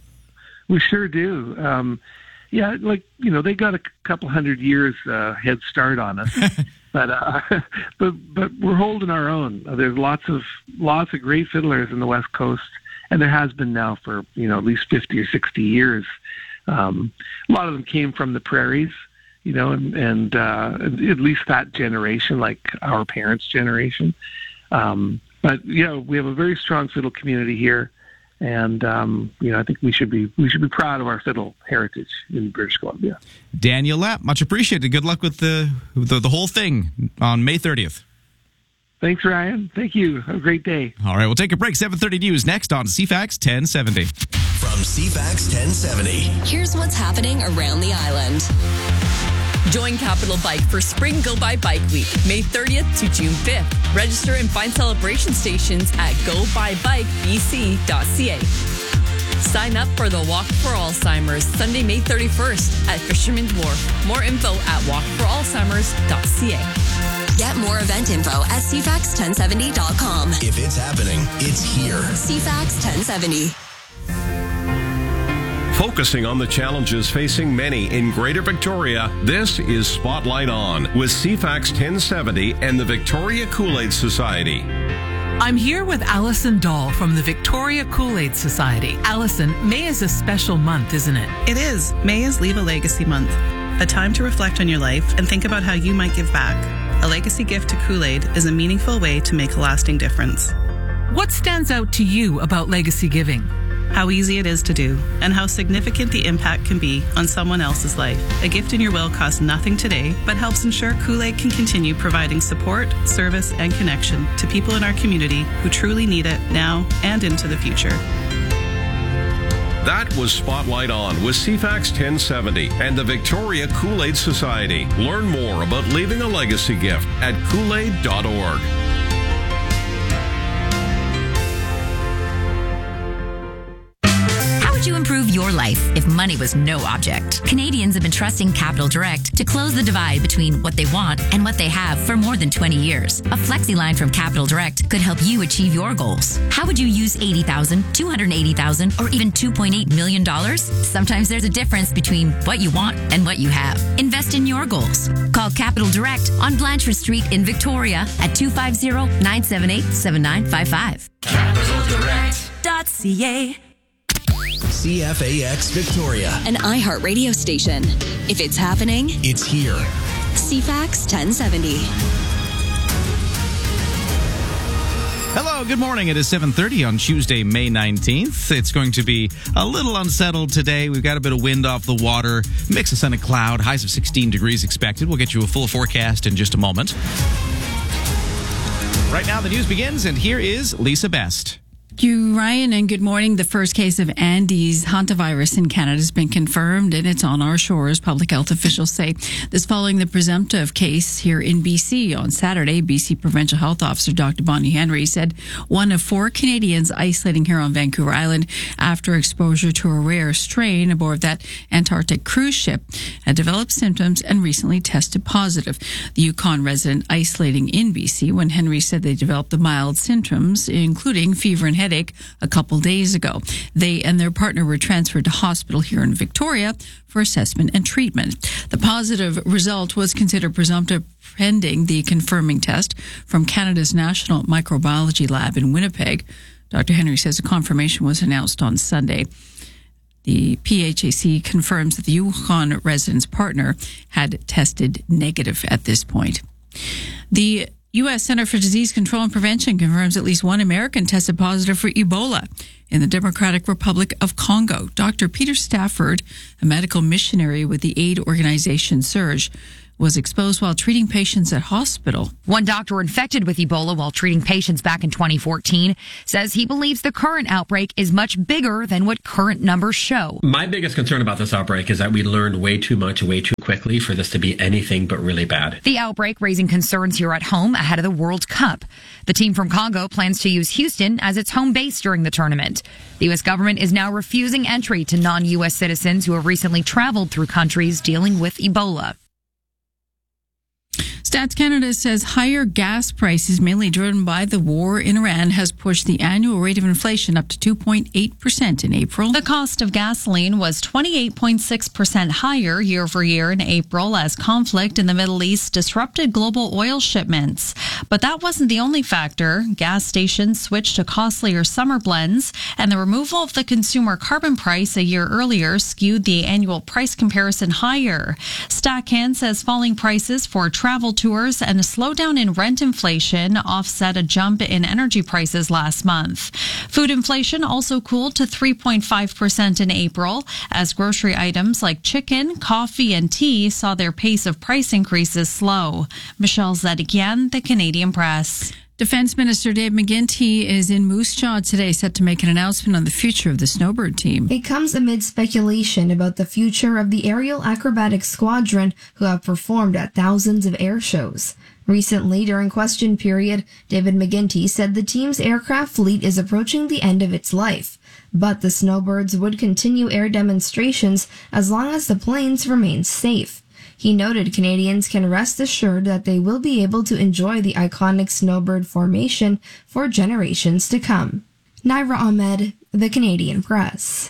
[SPEAKER 22] We sure do. Um, yeah, like you know, they got a couple hundred years uh, head start on us, but uh, but but we're holding our own. There's lots of lots of great fiddlers in the West Coast. And there has been now for, you know, at least fifty or sixty years. Um, a lot of them came from the prairies, you know, and, and uh, at least that generation, like our parents' generation. Um, but, you know, we have a very strong fiddle community here. And, um, you know, I think we should be we should be proud of our fiddle heritage in British Columbia.
[SPEAKER 9] Daniel Lepp, much appreciated. Good luck with the the, the whole thing on May thirtieth.
[SPEAKER 22] Thanks, Ryan. Thank you. Have a great day.
[SPEAKER 9] All right, we'll take a break. seven thirty News next on C FAX ten seventy.
[SPEAKER 14] From C FAX ten seventy.
[SPEAKER 1] Here's what's happening around the island. Join Capital Bike for Spring Go By Bike Week, May thirtieth to June fifth. Register and find celebration stations at go by bike b c dot c a. Sign up for the Walk for Alzheimer's Sunday, May thirty-first at Fisherman's Wharf. More info at walk for alzheimers dot c a. Get more event info at c fax ten seventy dot com.
[SPEAKER 14] If it's happening, it's here.
[SPEAKER 1] C FAX ten seventy.
[SPEAKER 21] Focusing on the challenges facing many in Greater Victoria, this is Spotlight On with C FAX ten seventy and the Victoria Kool-Aid Society.
[SPEAKER 23] I'm here with Alison Dahl from the Victoria Kool-Aid Society. Alison, May is a special month, isn't it?
[SPEAKER 24] It is. May is Leave a Legacy Month, a time to reflect on your life and think about how you might give back. A legacy gift to Kool-Aid is a meaningful way to make a lasting difference.
[SPEAKER 23] What stands out to you about legacy giving?
[SPEAKER 24] How easy it is to do, and how significant the impact can be on someone else's life. A gift in your will costs nothing today, but helps ensure Kool-Aid can continue providing support, service, and connection to people in our community who truly need it now and into the future.
[SPEAKER 21] That was Spotlight On with C FAX ten seventy and the Victoria Kool-Aid Society. Learn more about leaving a legacy gift at kool aid dot org.
[SPEAKER 25] To improve your life if money was no object. Canadians have been trusting Capital Direct to close the divide between what they want and what they have for more than twenty years. A flexi line from Capital Direct could help you achieve your goals. How would you use eighty thousand dollars, two hundred eighty thousand dollars, or even two point eight million dollars? Sometimes there's a difference between what you want and what you have. Invest in your goals. Call Capital Direct on Blanchard Street in Victoria at two five zero, nine seven eight, seven nine five five.
[SPEAKER 1] capital direct dot c a.
[SPEAKER 14] C F A X Victoria,
[SPEAKER 1] an iHeart radio station. If it's happening,
[SPEAKER 14] it's here.
[SPEAKER 1] C FAX ten seventy.
[SPEAKER 9] Hello, good morning. It is seven thirty on Tuesday, May nineteenth. It's going to be a little unsettled today. We've got a bit of wind off the water, mix of sun and cloud, highs of sixteen degrees expected. We'll get you a full forecast in just a moment. Right now, the news begins, and here is Lisa Best.
[SPEAKER 2] Thank you, Ryan, and good morning. The first case of Andes hantavirus in Canada has been confirmed, and it's on our shores, public health officials say. This following the presumptive case here in B C. On Saturday, B C Provincial Health Officer Doctor Bonnie Henry said one of four Canadians isolating here on Vancouver Island after exposure to a rare strain aboard that Antarctic cruise ship had developed symptoms and recently tested positive. The Yukon resident isolating in B C when Henry said they developed the mild symptoms, including fever and headache, headache a couple days ago. They and their partner were transferred to hospital here in Victoria for assessment and treatment. The positive result was considered presumptive pending the confirming test from Canada's National Microbiology Lab in Winnipeg. Doctor Henry says the confirmation was announced on Sunday. The P H A C confirms that the Yukon resident's partner had tested negative at this point. The U S Center for Disease Control and Prevention confirms at least one American tested positive for Ebola in the Democratic Republic of Congo. Doctor Peter Stafford, a medical missionary with the aid organization SURGE, was exposed while treating patients at hospital.
[SPEAKER 3] One doctor infected with Ebola while treating patients back in twenty fourteen says he believes the current outbreak is much bigger than what current numbers show.
[SPEAKER 4] My biggest concern about this outbreak is that we learned way too much way too quickly for this to be anything but really bad.
[SPEAKER 3] The outbreak raising concerns here at home ahead of the World Cup. The team from Congo plans to use Houston as its home base during the tournament. The U S government is now refusing entry to non-U S citizens who have recently traveled through countries dealing with Ebola.
[SPEAKER 2] Stats Canada says higher gas prices, mainly driven by the war in Iran, has pushed the annual rate of inflation up to two point eight percent in April.
[SPEAKER 5] The cost of gasoline was twenty-eight point six percent higher year over year in April as conflict in the Middle East disrupted global oil shipments. But that wasn't the only factor. Gas stations switched to costlier summer blends, and the removal of the consumer carbon price a year earlier skewed the annual price comparison higher. StatCan says falling prices for travel tours and a slowdown in rent inflation offset a jump in energy prices last month. Food inflation also cooled to three point five percent in April as grocery items like chicken, coffee, and tea saw their pace of price increases slow. Michelle Zedekian, The Canadian Press.
[SPEAKER 2] Defense Minister Dave McGuinty is in Moose Jaw today, set to make an announcement on the future of the snowbird team.
[SPEAKER 6] It comes amid speculation about the future of the Aerial Acrobatics Squadron, who have performed at thousands of air shows. Recently, during question period, David McGuinty said the team's aircraft fleet is approaching the end of its life, but the snowbirds would continue air demonstrations as long as the planes remain safe. He noted Canadians can rest assured that they will be able to enjoy the iconic snowbird formation for generations to come. Naira Ahmed, The Canadian Press.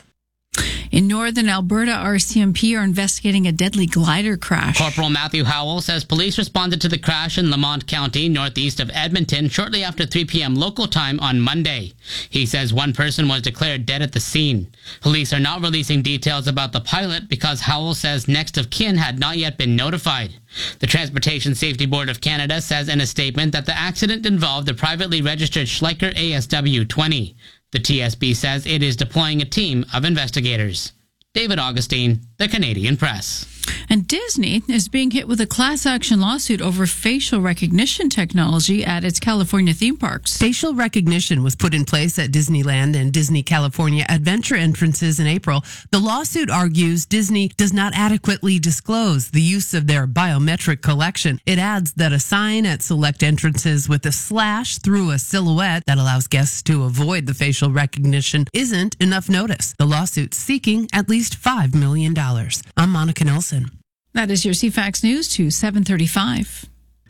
[SPEAKER 2] In northern Alberta, R C M P are investigating a deadly glider crash.
[SPEAKER 8] Corporal Matthew Howell says police responded to the crash in Lamont County, northeast of Edmonton, shortly after three p.m. local time on Monday. He says one person was declared dead at the scene. Police are not releasing details about the pilot because Howell says next of kin had not yet been notified. The Transportation Safety Board of Canada says in a statement that the accident involved the privately registered Schleicher A S W twenty. The T S B says it is deploying a team of investigators. David Augustine, The Canadian Press.
[SPEAKER 2] And Disney is being hit with a class action lawsuit over facial recognition technology at its California theme parks.
[SPEAKER 26] Facial recognition was put in place at Disneyland and Disney California Adventure entrances in April. The lawsuit argues Disney does not adequately disclose the use of their biometric collection. It adds that a sign at select entrances with a slash through a silhouette that allows guests to avoid the facial recognition isn't enough notice. The lawsuit's seeking at least five million dollars. I'm Monica Nelson.
[SPEAKER 2] That is your C FAX News to seven thirty-five.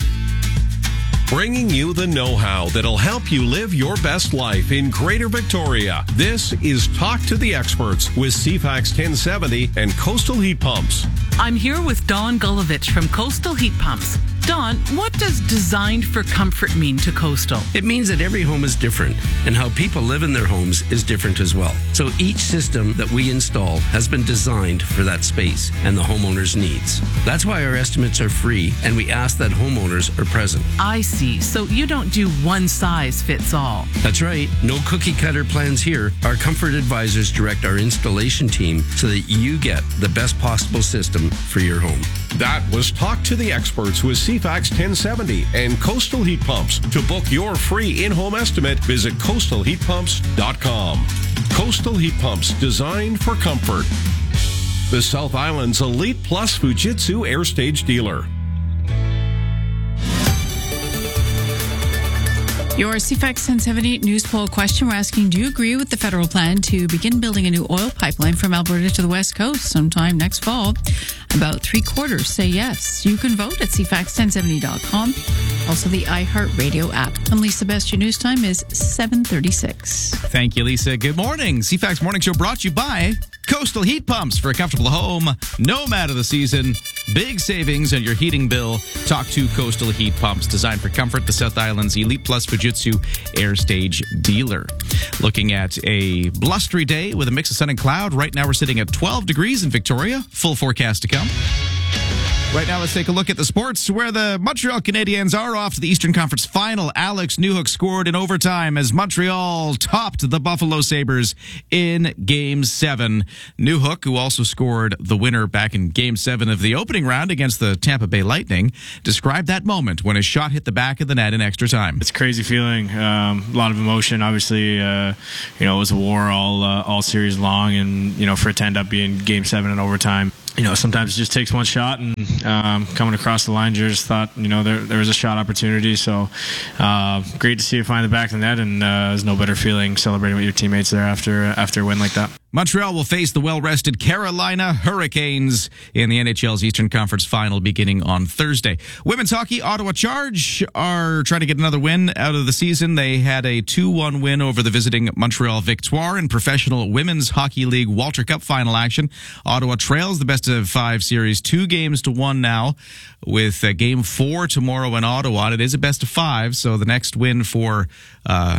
[SPEAKER 21] Bringing you the know-how that'll help you live your best life in Greater Victoria. This is Talk to the Experts with C FAX ten seventy and Coastal Heat Pumps.
[SPEAKER 23] I'm here with Dawn Gulovich from Coastal Heat Pumps. Dawn, what does designed for comfort mean to Coastal?
[SPEAKER 27] It means that every home is different, and how people live in their homes is different as well. So each system that we install has been designed for that space and the homeowner's needs. That's why our estimates are free, and we ask that homeowners are present.
[SPEAKER 23] I see. So you don't do one size fits all.
[SPEAKER 27] That's right. No cookie cutter plans here. Our comfort advisors direct our installation team so that you get the best possible system for your home.
[SPEAKER 21] That was Talk to the Experts with C FAX ten seventy and Coastal Heat Pumps. To book your free in-home estimate, visit coastal heat pumps dot com. Coastal Heat Pumps, designed for comfort. The South Island's Elite Plus Fujitsu Air Stage dealer.
[SPEAKER 2] Your C FAX ten seventy news poll question, we're asking, do you agree with the federal plan to begin building a new oil pipeline from Alberta to the West Coast sometime next fall? About three quarters say yes. You can vote at C FAX ten seventy dot com. Also the iHeartRadio app. I'm Lisa Best. Your news time is seven thirty-six.
[SPEAKER 9] Thank you, Lisa. Good morning. C FAX Morning Show brought to you by Coastal Heat Pumps for a comfortable home, no matter the season. Big savings on your heating bill. Talk to Coastal Heat Pumps, designed for comfort, the South Island's Elite Plus Fujitsu Air Stage dealer. Looking at a blustery day with a mix of sun and cloud. Right now we're sitting at twelve degrees in Victoria. Full forecast to come. Right now, let's take a look at the sports, where the Montreal Canadiens are off to the Eastern Conference Final. Alex Newhook scored in overtime as Montreal topped the Buffalo Sabres in Game seven. Newhook, who also scored the winner back in Game seven of the opening round against the Tampa Bay Lightning, described that moment when his shot hit the back of the net in extra time.
[SPEAKER 10] It's a crazy feeling, um, a lot of emotion. Obviously, uh, you know, it was a war all uh, all series long, and, you know, for it to end up being Game seven in overtime, you know, sometimes it just takes one shot, and um, coming across the line, just thought, you know, there there was a shot opportunity. So uh, great to see it find the back of the net, and uh, there's no better feeling celebrating with your teammates there after after a win like that.
[SPEAKER 9] Montreal will face the well-rested Carolina Hurricanes in the N H L's Eastern Conference Final beginning on Thursday. Women's hockey, Ottawa Charge are trying to get another win out of the season. They had a two one win over the visiting Montreal Victoire in Professional Women's Hockey League Walter Cup final action. Ottawa trails the best of five series, two games to one now, with uh, game four tomorrow in Ottawa. It is a best of five, so the next win for uh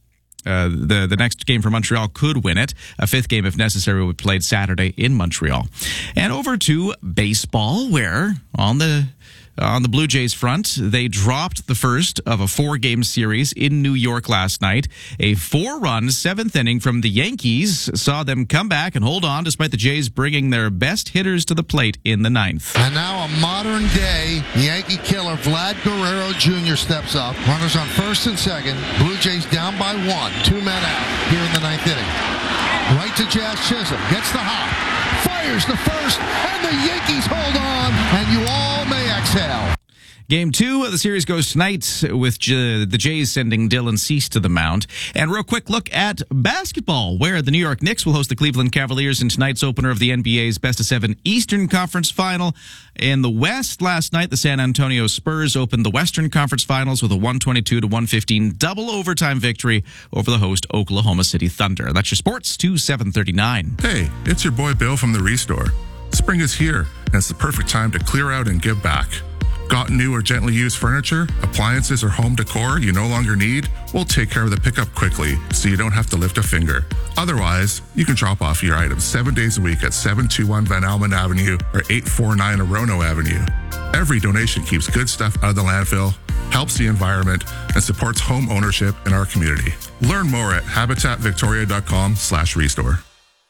[SPEAKER 9] Uh, the the next game for Montreal could win it. A fifth game, if necessary, will be played Saturday in Montreal. And over to baseball, where on the on the Blue Jays front, they dropped the first of a four-game series in New York last night. A four-run seventh inning from the Yankees saw them come back and hold on, despite the Jays bringing their best hitters to the plate in the ninth.
[SPEAKER 11] And now a modern-day Yankee killer, Vlad Guerrero Junior steps up. Runners on first and second. Blue Jays down by one. Two men out here in the ninth inning. Right to Jazz Chisholm. Gets the hop. Fires the first, and the Yankees hold on, and you all may exhale.
[SPEAKER 9] Game two of the series goes tonight with J- the Jays sending Dylan Cease to the mound. And real quick look at basketball, where the New York Knicks will host the Cleveland Cavaliers in tonight's opener of the N B A's Best of Seven Eastern Conference Final. In the West last night, the San Antonio Spurs opened the Western Conference Finals with a one twenty-two to one fifteen double overtime victory over the host Oklahoma City Thunder. That's your sports to seven thirty-nine.
[SPEAKER 12] Hey, it's your boy Bill from the Restore. Spring is here, and it's the perfect time to clear out and give back. Got new or gently used furniture, appliances, or home decor you no longer need? We'll take care of the pickup quickly so you don't have to lift a finger. Otherwise, you can drop off your items seven days a week at seven two one Van Almen Avenue or eight four nine Orono Avenue. Every donation keeps good stuff out of the landfill, helps the environment, and supports home ownership in our community. Learn more at habitatvictoria.com slash restore.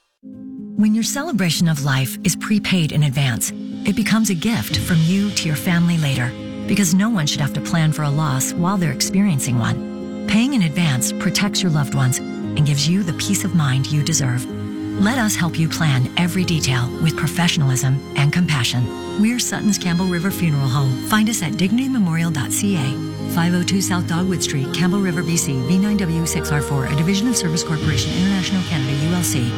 [SPEAKER 13] When your celebration of life is prepaid in advance, it becomes a gift from you to your family later, because no one should have to plan for a loss while they're experiencing one. Paying in advance protects your loved ones and gives you the peace of mind you deserve. Let us help you plan every detail with professionalism and compassion. We're Sutton's Campbell River Funeral Home. Find us at dignity memorial dot c a. five oh two South Dogwood Street, Campbell River, B C, V nine W six R four, a division of Service Corporation International Canada, U L C.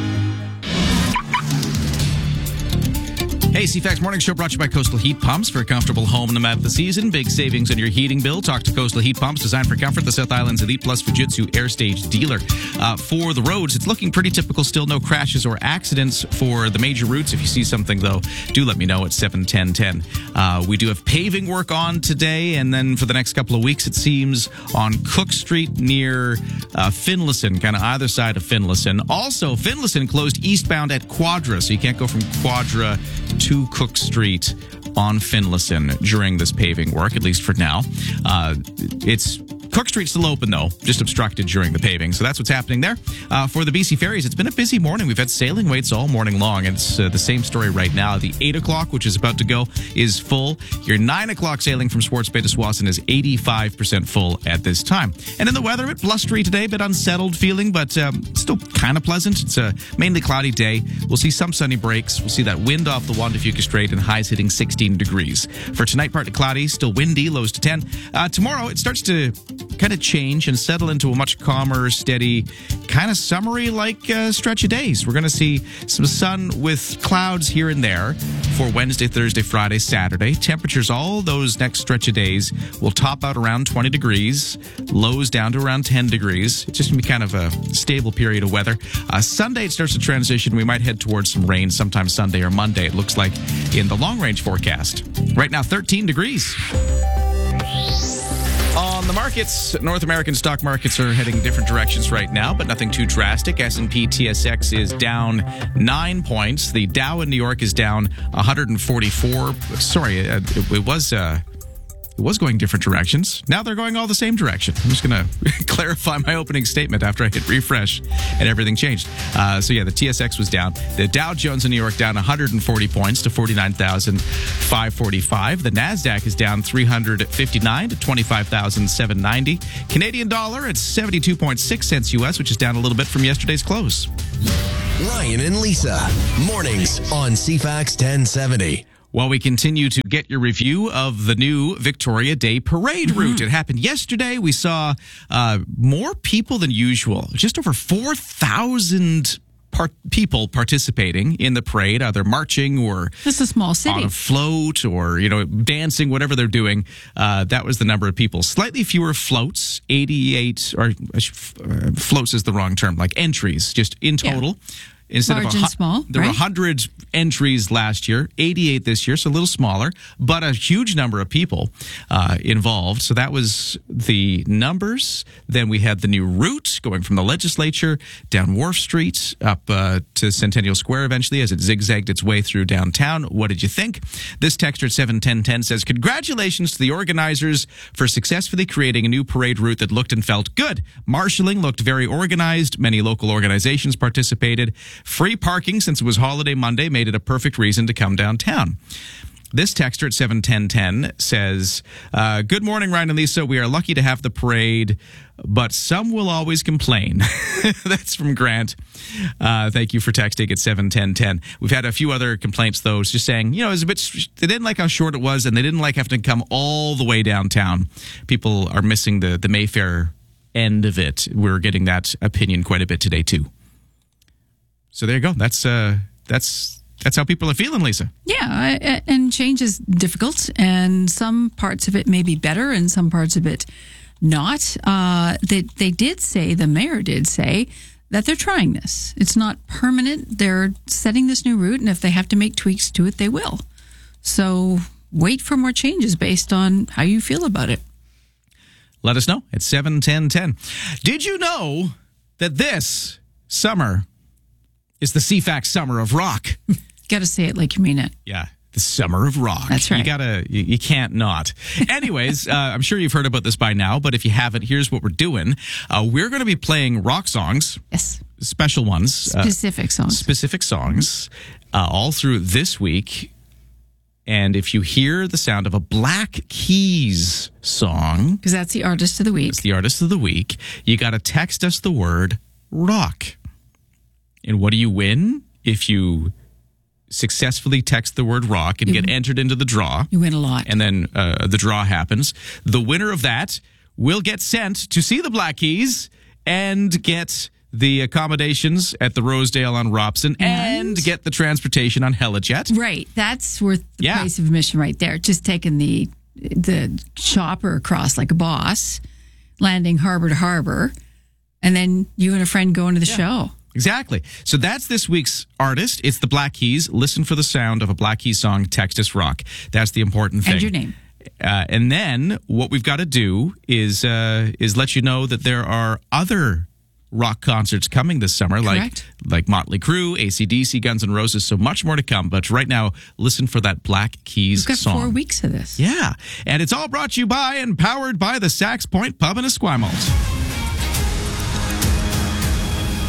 [SPEAKER 9] Hey, C FAX Morning Show brought to you by Coastal Heat Pumps for a comfortable home no matter the season. Big savings on your heating bill. Talk to Coastal Heat Pumps, designed for comfort, the South Island's Elite Plus Fujitsu Air Stage dealer. Uh, for the roads, it's looking pretty typical still. No crashes or accidents for the major routes. If you see something, though, do let me know at seven ten ten. Uh, we do have paving work on today, and then for the next couple of weeks, it seems, on Cook Street near uh, Finlayson, kind of either side of Finlayson. Also, Finlayson closed eastbound at Quadra, so you can't go from Quadra to Cook Street on Finlayson during this paving work, at least for now. Uh, it's Cook Street's still open, though, just obstructed during the paving. So that's what's happening there. Uh, for the B C Ferries, it's been a busy morning. We've had sailing waits all morning long. And it's uh, the same story right now. The eight o'clock, which is about to go, is full. Your nine o'clock sailing from Swartz Bay to Swassen is eighty-five percent full at this time. And in the weather, a bit blustery today, a bit unsettled feeling, but um, still kind of pleasant. It's a mainly cloudy day. We'll see some sunny breaks. We'll see that wind off the Juan de Fuca Strait and highs hitting sixteen degrees. For tonight, partly cloudy, still windy, lows to ten. Uh, tomorrow, it starts to kind of change and settle into a much calmer, steady, kind of summery-like uh, stretch of days. We're going to see some sun with clouds here and there for Wednesday, Thursday, Friday, Saturday. Temperatures all those next stretch of days will top out around twenty degrees, lows down to around ten degrees. It's just going to be kind of a stable period of weather. Uh, Sunday, it starts to transition. We might head towards some rain sometime Sunday or Monday, it looks like, in the long-range forecast. Right now, thirteen degrees. On the markets, North American stock markets are heading different directions right now, but nothing too drastic. S and P T S X is down nine points. The Dow in New York is down one hundred forty-four. Sorry, it, it was... Uh, It was going different directions. Now they're going all the same direction. I'm just going to clarify my opening statement after I hit refresh and everything changed. Uh, so yeah, the T S X was down. The Dow Jones in New York down one hundred forty points to forty-nine thousand five hundred forty-five. The NASDAQ is down three hundred fifty-nine to twenty-five thousand seven hundred ninety. Canadian dollar at seventy-two point six cents U S, which is down a little bit from yesterday's close.
[SPEAKER 14] Ryan and Lisa, mornings on C FAX ten seventy.
[SPEAKER 9] While we continue to get your review of the new Victoria Day Parade mm-hmm. route. It happened yesterday. We saw uh, more people than usual. Just over four thousand part- people participating in the parade, either marching or
[SPEAKER 2] it's a small city.
[SPEAKER 9] On a float or, you know, dancing, whatever they're doing. Uh, that was the number of people. Slightly fewer floats, eighty-eight, or uh, floats is the wrong term, like entries, just in total. Yeah. Instead
[SPEAKER 2] Large
[SPEAKER 9] of a,
[SPEAKER 2] and small,
[SPEAKER 9] there
[SPEAKER 2] right?
[SPEAKER 9] were one hundred entries last year, eighty-eight this year, so a little smaller, but a huge number of people uh, involved. So that was the numbers. Then we had the new route going from the legislature down Wharf Street up uh, to Centennial Square eventually as it zigzagged its way through downtown. What did you think? This texter at seven ten ten says, congratulations to the organizers for successfully creating a new parade route that looked and felt good. Marshalling looked very organized. Many local organizations participated. Free parking since it was holiday Monday made it a perfect reason to come downtown. This texter at seven ten ten says, uh, good morning, Ryan and Lisa. We are lucky to have the parade, but some will always complain. That's from Grant. Uh, thank you for texting at seven ten ten. We've had a few other complaints, though, just saying, you know, it was a bit, they didn't like how short it was, and they didn't like having to come all the way downtown. People are missing the, the Mayfair end of it. We're getting that opinion quite a bit today, too. So there you go. That's uh, that's that's how people are feeling, Lisa.
[SPEAKER 2] Yeah, and change is difficult, and some parts of it may be better, and some parts of it not. Uh, they they did say, the mayor did say, that they're trying this. It's not permanent. They're setting this new route, and if they have to make tweaks to it, they will. So wait for more changes based on how you feel about it.
[SPEAKER 9] Let us know at seven ten ten. Did you know that this summer is the C FAX Summer of Rock?
[SPEAKER 2] Got to say it like you mean it.
[SPEAKER 9] Yeah, the Summer of Rock.
[SPEAKER 2] That's right.
[SPEAKER 9] You gotta, you, you can't not. Anyways, uh, I'm sure you've heard about this by now, but if you haven't, here's what we're doing. Uh, we're going to be playing rock songs.
[SPEAKER 2] Yes.
[SPEAKER 9] Special ones.
[SPEAKER 2] Specific
[SPEAKER 9] uh,
[SPEAKER 2] songs.
[SPEAKER 9] Specific songs, uh, all through this week. And if you hear the sound of a Black Keys song,
[SPEAKER 2] because that's the artist of the week.
[SPEAKER 9] It's the artist of the week. You got to text us the word rock. And what do you win if you successfully text the word rock and you, get entered into the draw?
[SPEAKER 2] You win a lot.
[SPEAKER 9] And then uh, the draw happens. The winner of that will get sent to see the Black Keys and get the accommodations at the Rosedale on Robson and, and get the transportation on Helijet.
[SPEAKER 2] Right. That's worth the
[SPEAKER 9] yeah.
[SPEAKER 2] price of admission right there. Just taking the the chopper across like a boss, landing harbor to harbor, and then you and a friend going to the yeah. show.
[SPEAKER 9] Exactly. So that's this week's artist. It's the Black Keys. Listen for the sound of a Black Keys song, text us rock. That's the important thing.
[SPEAKER 2] And your name.
[SPEAKER 9] Uh, and then what we've got to do is uh, is let you know that there are other rock concerts coming this summer,
[SPEAKER 2] Correct.
[SPEAKER 9] like like Motley Crue, A C D C, Guns N' Roses, so much more to come. But right now, listen for that Black Keys
[SPEAKER 2] We've got
[SPEAKER 9] song.
[SPEAKER 2] four weeks of this.
[SPEAKER 9] Yeah. And it's all brought to you by and powered by the Sax Point Pub in Esquimalt.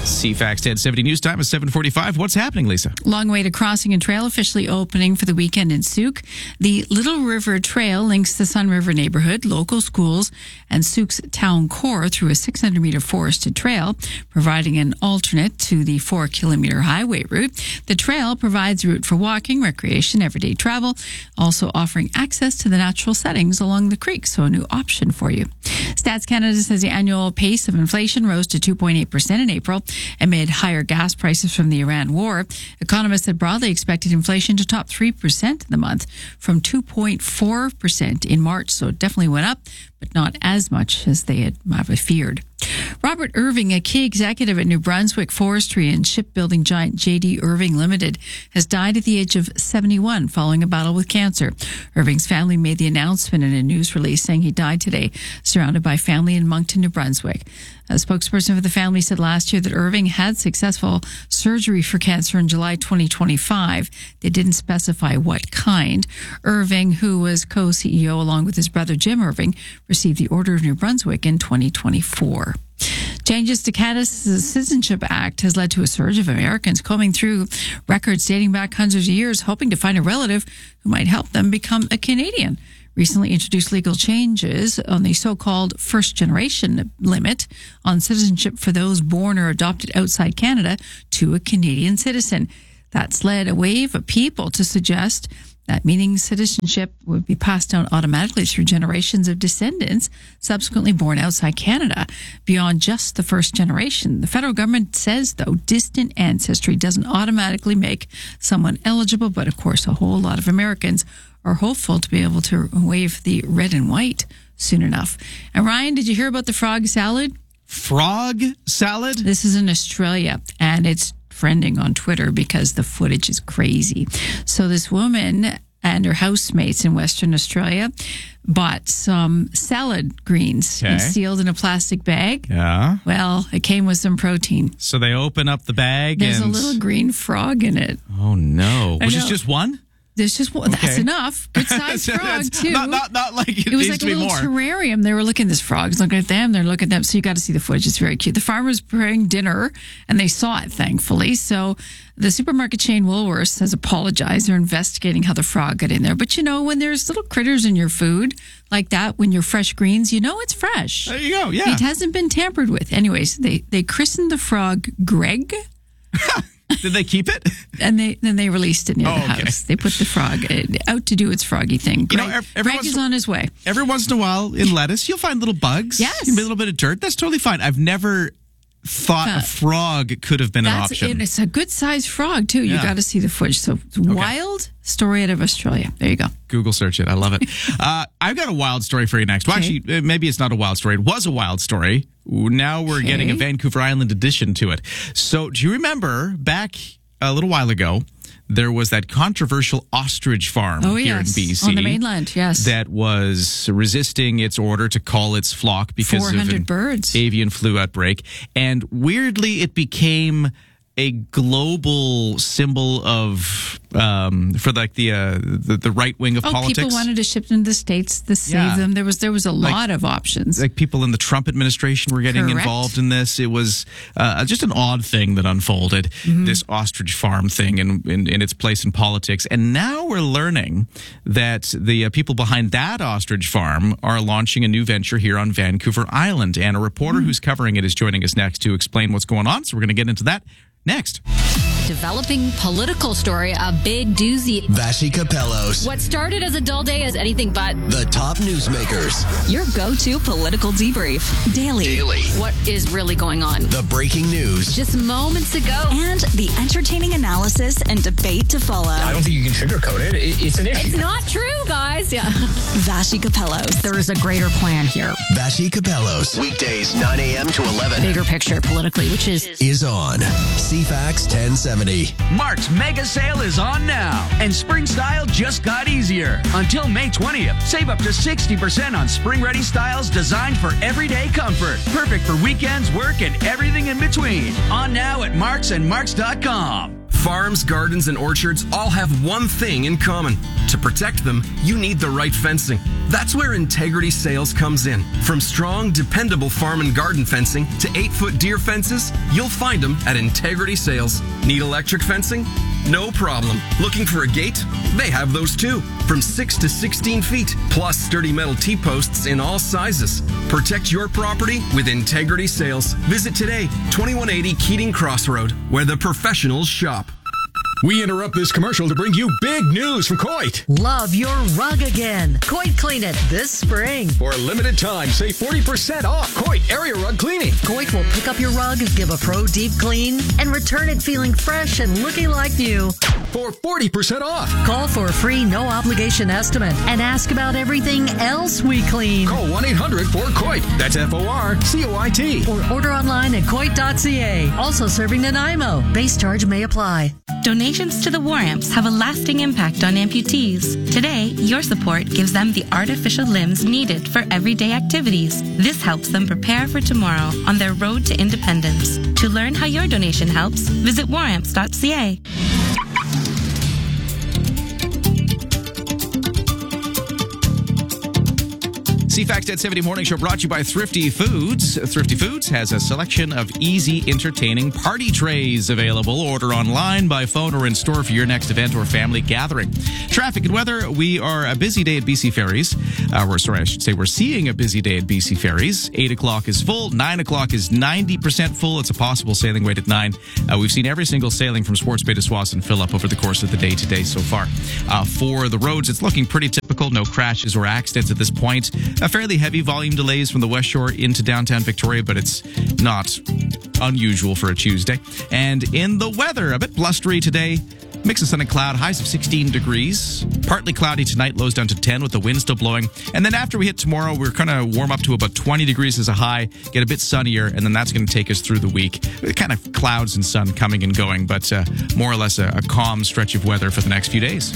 [SPEAKER 9] C FAX ten seventy news time is seven forty-five. What's happening, Lisa?
[SPEAKER 2] Long-awaited crossing and trail officially opening for the weekend in Souk. The Little River Trail links the Sun River neighborhood, local schools, and Souk's town core through a six hundred meter forested trail, providing an alternate to the four kilometer highway route. The trail provides a route for walking, recreation, everyday travel, also offering access to the natural settings along the creek, so a new option for you. Stats Canada says the annual pace of inflation rose to two point eight percent in April amid higher gas prices from the Iran war. Economists had broadly expected inflation to top three percent in the month from two point four percent in March, so it definitely went up, but not as much as they had feared. Robert Irving, a key executive at New Brunswick Forestry and shipbuilding giant J D Irving Limited, has died at the age of seventy-one following a battle with cancer. Irving's family made the announcement in a news release saying he died today, surrounded by family in Moncton, New Brunswick. A spokesperson for the family said last year that Irving had successful surgery for cancer in July twenty twenty-five. They didn't specify what kind. Irving, who was co-C E O along with his brother Jim Irving, received the Order of New Brunswick in twenty twenty-four. Changes to Canada's Citizenship Act has led to a surge of Americans combing through records dating back hundreds of years, hoping to find a relative who might help them become a Canadian. Recently introduced legal changes on the so-called first generation limit on citizenship for those born or adopted outside Canada to a Canadian citizen. That's led a wave of people to suggest that meaning citizenship would be passed down automatically through generations of descendants subsequently born outside Canada, beyond just the first generation. The federal government says, though, distant ancestry doesn't automatically make someone eligible, but of course a whole lot of Americans are hopeful to be able to wave the red and white soon enough. And Ryan, did you hear about the frog salad?
[SPEAKER 9] Frog salad?
[SPEAKER 2] This is in Australia, and it's trending on Twitter because the footage is crazy. So this woman and her housemates in Western Australia bought some salad greens
[SPEAKER 9] Okay.
[SPEAKER 2] and sealed in a plastic bag.
[SPEAKER 9] Yeah.
[SPEAKER 2] Well, it came with some protein.
[SPEAKER 9] So they open up the bag
[SPEAKER 2] There's
[SPEAKER 9] and...
[SPEAKER 2] a little green frog in it.
[SPEAKER 9] Oh, no.
[SPEAKER 2] I
[SPEAKER 9] Was it
[SPEAKER 2] know.
[SPEAKER 9] just one?
[SPEAKER 2] There's just one. That's
[SPEAKER 9] Okay.
[SPEAKER 2] enough. Good sized frog,
[SPEAKER 9] That's
[SPEAKER 2] too.
[SPEAKER 9] Not, not, not like it,
[SPEAKER 2] It was
[SPEAKER 9] needs
[SPEAKER 2] like
[SPEAKER 9] to
[SPEAKER 2] a
[SPEAKER 9] be
[SPEAKER 2] little
[SPEAKER 9] more.
[SPEAKER 2] terrarium. They were looking at this frogs, looking at them. They're looking at them. So you got to see the footage. It's very cute. The farmer's preparing dinner, and they saw it, thankfully. So the supermarket chain Woolworths has apologized. They're investigating how the frog got in there. But you know, when there's little critters in your food like that, when you're fresh greens, you know it's fresh.
[SPEAKER 9] There you go. Yeah.
[SPEAKER 2] It hasn't been tampered with. Anyways, they they christened the frog Greg.
[SPEAKER 9] Did they keep it?
[SPEAKER 2] And they then they released it near
[SPEAKER 9] Oh,
[SPEAKER 2] the
[SPEAKER 9] okay.
[SPEAKER 2] house. They put the frog uh, out to do its froggy thing.
[SPEAKER 9] You know,
[SPEAKER 2] Greg,
[SPEAKER 9] ev- every
[SPEAKER 2] Greg
[SPEAKER 9] once
[SPEAKER 2] is
[SPEAKER 9] in-
[SPEAKER 2] on his way.
[SPEAKER 9] Every once in a while in lettuce, you'll find little bugs.
[SPEAKER 2] Yes.
[SPEAKER 9] A little bit of dirt. That's totally fine. I've never thought
[SPEAKER 2] Uh,
[SPEAKER 9] a frog could have been an
[SPEAKER 2] That's
[SPEAKER 9] option.
[SPEAKER 2] it. It's a good sized frog too. You
[SPEAKER 9] Yeah.
[SPEAKER 2] got to see the footage. So it's wild story out of Australia. There you go.
[SPEAKER 9] Google search it. I love it. uh, I've got a wild story for you next. Well,
[SPEAKER 2] Okay.
[SPEAKER 9] actually, uh, maybe it's not a wild story. It was a wild story. Now we're
[SPEAKER 2] Okay.
[SPEAKER 9] getting a Vancouver Island edition to it. So do you remember back a little while ago, there was that controversial ostrich farm
[SPEAKER 2] Oh
[SPEAKER 9] here
[SPEAKER 2] yes,
[SPEAKER 9] in B C.
[SPEAKER 2] on the mainland. Yes,
[SPEAKER 9] That was resisting its order to call its flock because
[SPEAKER 2] four
[SPEAKER 9] of
[SPEAKER 2] hundred
[SPEAKER 9] an
[SPEAKER 2] birds.
[SPEAKER 9] avian flu outbreak. And weirdly, it became a global symbol of um, for like the uh, the, the right wing of
[SPEAKER 2] Oh,
[SPEAKER 9] politics.
[SPEAKER 2] people wanted to ship them to the states to save
[SPEAKER 9] Yeah.
[SPEAKER 2] them. There was there was a
[SPEAKER 9] Like-
[SPEAKER 2] lot of options.
[SPEAKER 9] Like people in the Trump administration were getting
[SPEAKER 2] Correct.
[SPEAKER 9] involved in this. It was uh, just an odd thing that unfolded,
[SPEAKER 2] Mm-hmm.
[SPEAKER 9] this ostrich farm thing and in, in, its place in politics. And now we're learning that the uh, people behind that ostrich farm are launching a new venture here on Vancouver Island. And a reporter
[SPEAKER 2] Mm-hmm.
[SPEAKER 9] who's covering it is joining us next to explain what's going on. So we're going to get into that next.
[SPEAKER 7] Developing political story, a big doozy.
[SPEAKER 14] Vashi Capellos.
[SPEAKER 7] What started as a dull day is anything but
[SPEAKER 14] The top newsmakers.
[SPEAKER 7] your go-to political debrief. Daily.
[SPEAKER 14] Daily.
[SPEAKER 7] What is really going on?
[SPEAKER 14] The breaking news.
[SPEAKER 7] Just moments ago. And the entertaining analysis and debate to follow.
[SPEAKER 15] I don't think you can sugarcoat it. it it's an issue.
[SPEAKER 7] It's not true, guys. Yeah. Vashi Capellos. There is a greater plan here.
[SPEAKER 14] Vashi Capellos. Weekdays, nine a.m. to eleven.
[SPEAKER 7] Bigger picture politically, which is
[SPEAKER 14] Is on C FAX ten seventy.
[SPEAKER 16] Mark's mega sale is on now, and spring style just got easier. Until May twentieth, save up to sixty percent on spring-ready styles designed for everyday comfort. Perfect for weekends, work, and everything in between. On now at Marks and Marks dot com.
[SPEAKER 17] Farms, gardens, and orchards all have one thing in common. To protect them, you need the right fencing. That's where Integrity Sales comes in. From strong, dependable farm and garden fencing to eight-foot deer fences, you'll find them at Integrity Sales. Need electric fencing? No problem. Looking for a gate? They have those too. From six to sixteen feet, plus sturdy metal T-posts in all sizes. Protect your property with Integrity Sales. Visit today, twenty-one eighty Keating Crossroad, where the professionals shop.
[SPEAKER 15] We interrupt this commercial to bring you big news from Coit.
[SPEAKER 18] Love your rug again. Coit Clean It this spring.
[SPEAKER 15] For a limited time, save forty percent off Coit Area Rug Cleaning.
[SPEAKER 18] Coit will pick up your rug, give a pro deep clean, and return it feeling fresh and looking like new.
[SPEAKER 15] For forty percent off.
[SPEAKER 18] Call for a free no obligation estimate and ask about everything else we clean.
[SPEAKER 15] Call one eight hundred four C O I T. That's F O R C O I T.
[SPEAKER 18] Or order online at coit dot c a. Also serving Nanaimo. Base charge may apply.
[SPEAKER 19] Donations to the War Amps have a lasting impact on amputees. Today, your support gives them the artificial limbs needed for everyday activities. This helps them prepare for tomorrow on their road to independence. To learn how your donation helps, visit war amps dot c a.
[SPEAKER 9] C FAX ten seventy Morning Show brought to you by Thrifty Foods. Thrifty Foods has a selection of easy, entertaining party trays available. Order online, by phone, or in store for your next event or family gathering. Traffic and weather. We are a busy day at B C Ferries. Uh, we're sorry, I should say we're seeing a busy day at B C Ferries. eight o'clock is full. nine o'clock is ninety percent full. It's a possible sailing wait at nine. Uh, we've seen every single sailing from Swartz Bay to Swassen fill up over the course of the day today so far. Uh, for the roads, it's looking pretty typical. No crashes or accidents at this point. A fairly heavy volume delays from the West Shore into downtown Victoria, but it's not unusual for a Tuesday. And in the weather, a bit blustery today. Mix of sun and cloud, highs of sixteen degrees. Partly cloudy tonight, lows down to ten with the wind still blowing. And then after we hit tomorrow, we're going to warm up to about twenty degrees as a high, get a bit sunnier, and then that's going to take us through the week. Kind of clouds and sun coming and going, but uh, more or less a, a calm stretch of weather for the next few days.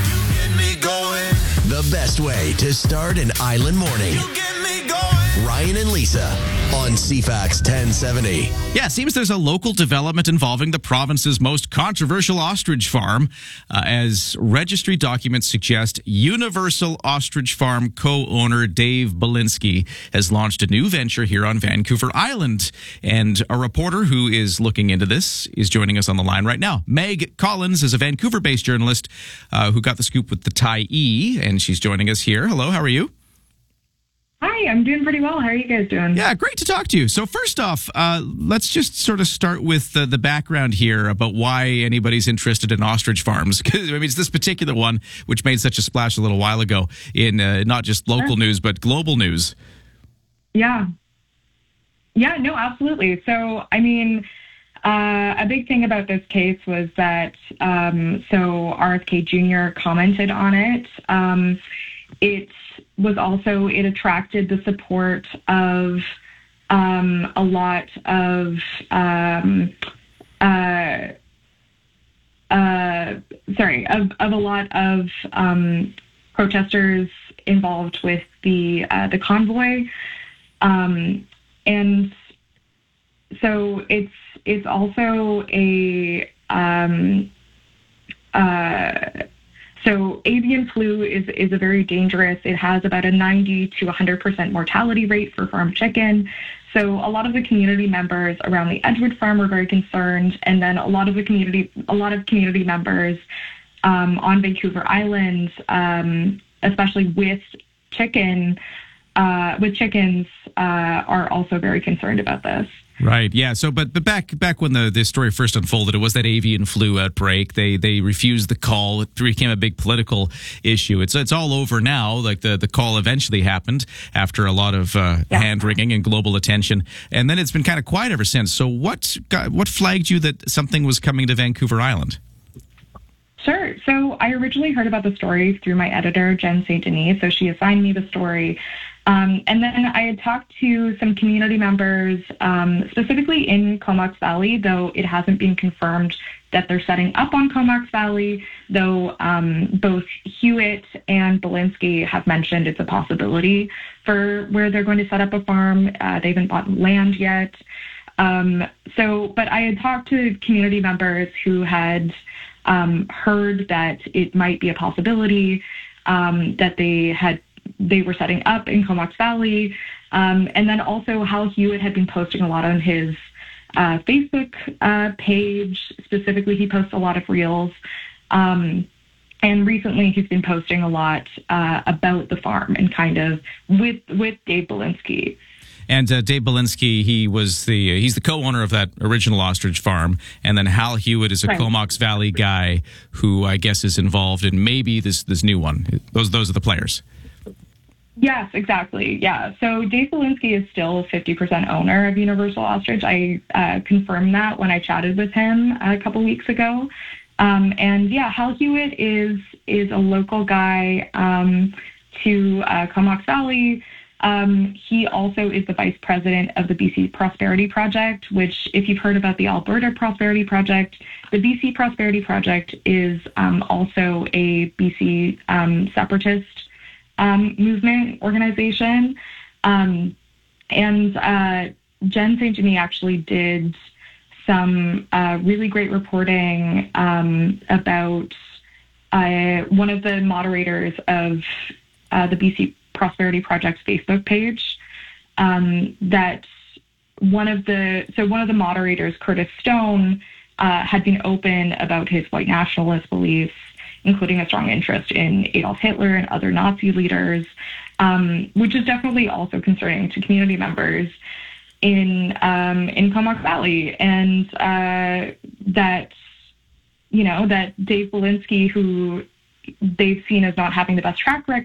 [SPEAKER 14] The best way to start an island morning. Ryan and Lisa on C FAX ten seventy.
[SPEAKER 9] Yeah, it seems there's a local development involving the province's most controversial ostrich farm. Uh, as registry documents suggest, Universal Ostrich Farm co-owner Dave Belinsky has launched a new venture here on Vancouver Island. And a reporter who is looking into this is joining us on the line right now. Meg Collins is a Vancouver-based journalist uh, who got the scoop with the Tyee, and she's joining us here. Hello, how are you?
[SPEAKER 20] Hi, I'm doing pretty well. How are you guys doing?
[SPEAKER 9] Yeah, great to talk to you. So first off, uh, let's just sort of start with the, the background here about why anybody's interested in ostrich farms. I mean, it's this particular one which made such a splash a little while ago in uh, not just local sure. news, but global news.
[SPEAKER 20] Yeah. Yeah, no, absolutely. So, I mean, uh, a big thing about this case was that, um, so R F K Junior commented on it. Um, it was also, it attracted the support of um, a lot of, um, uh, uh, sorry, of, of a lot of um, protesters involved with the uh, the convoy, um, and so it's it's also a um, uh, So avian flu is, is a very dangerous, it has about a ninety to one hundred percent mortality rate for farm chicken. So a lot of the community members around the Edgewood farm were very concerned. And then a lot of the community, a lot of community members um, on Vancouver Island, um, especially with chicken, uh, with chickens, uh, are also very concerned about this.
[SPEAKER 9] Right. Yeah. So, but but back back when the this story first unfolded, it was that avian flu outbreak. They they refused the call. It became a big political issue. It's it's all over now. Like the, the call eventually happened after a lot of uh, yeah. hand wringing and global attention, and then it's been kind of quiet ever since. So, what got, what flagged you that something was coming to Vancouver Island?
[SPEAKER 20] Sure. So, I originally heard about the story through my editor, Jen Saint Denis. So, she assigned me the story. Um, and then I had talked to some community members, um, specifically in Comox Valley, though it hasn't been confirmed that they're setting up on Comox Valley, though um, both Hewitt and Belinsky have mentioned it's a possibility for where they're going to set up a farm. Uh, they haven't bought land yet. Um, so, but I had talked to community members who had um, heard that it might be a possibility, um, that they had they were setting up in Comox Valley, um, and then also Hal Hewitt had been posting a lot on his uh, Facebook uh, page. Specifically, he posts a lot of reels, um, and recently he's been posting a lot uh, about the farm and kind of with with Dave Belinsky.
[SPEAKER 9] And uh, Dave Belinsky, he was the he's the co-owner of that original ostrich farm, and then Hal Hewitt is a
[SPEAKER 20] Right.
[SPEAKER 9] Comox Valley guy who I guess is involved in maybe this this new one. Those those are the players.
[SPEAKER 20] Yes, exactly. Yeah. So Dave Belinsky is still fifty percent owner of Universal Ostrich. I uh, confirmed that when I chatted with him a couple weeks ago. Um, and yeah, Hal Hewitt is is a local guy um, to uh, Comox Valley. Um, he also is the vice president of the B C Prosperity Project, which, if you've heard about the Alberta Prosperity Project, the B C Prosperity Project is um, also a B C um, separatist um, movement organization. Um, and uh, Jen Saint Denis actually did some uh, really great reporting um, about uh, one of the moderators of uh, the B C Prosperity Project's Facebook page. Um, that one of the so one of the moderators, Curtis Stone, uh, had been open about his white nationalist beliefs, including a strong interest in Adolf Hitler and other Nazi leaders, um, which is definitely also concerning to community members in um, in Comox Valley, and uh, that you know that Dave Belinsky, who they've seen as not having the best track record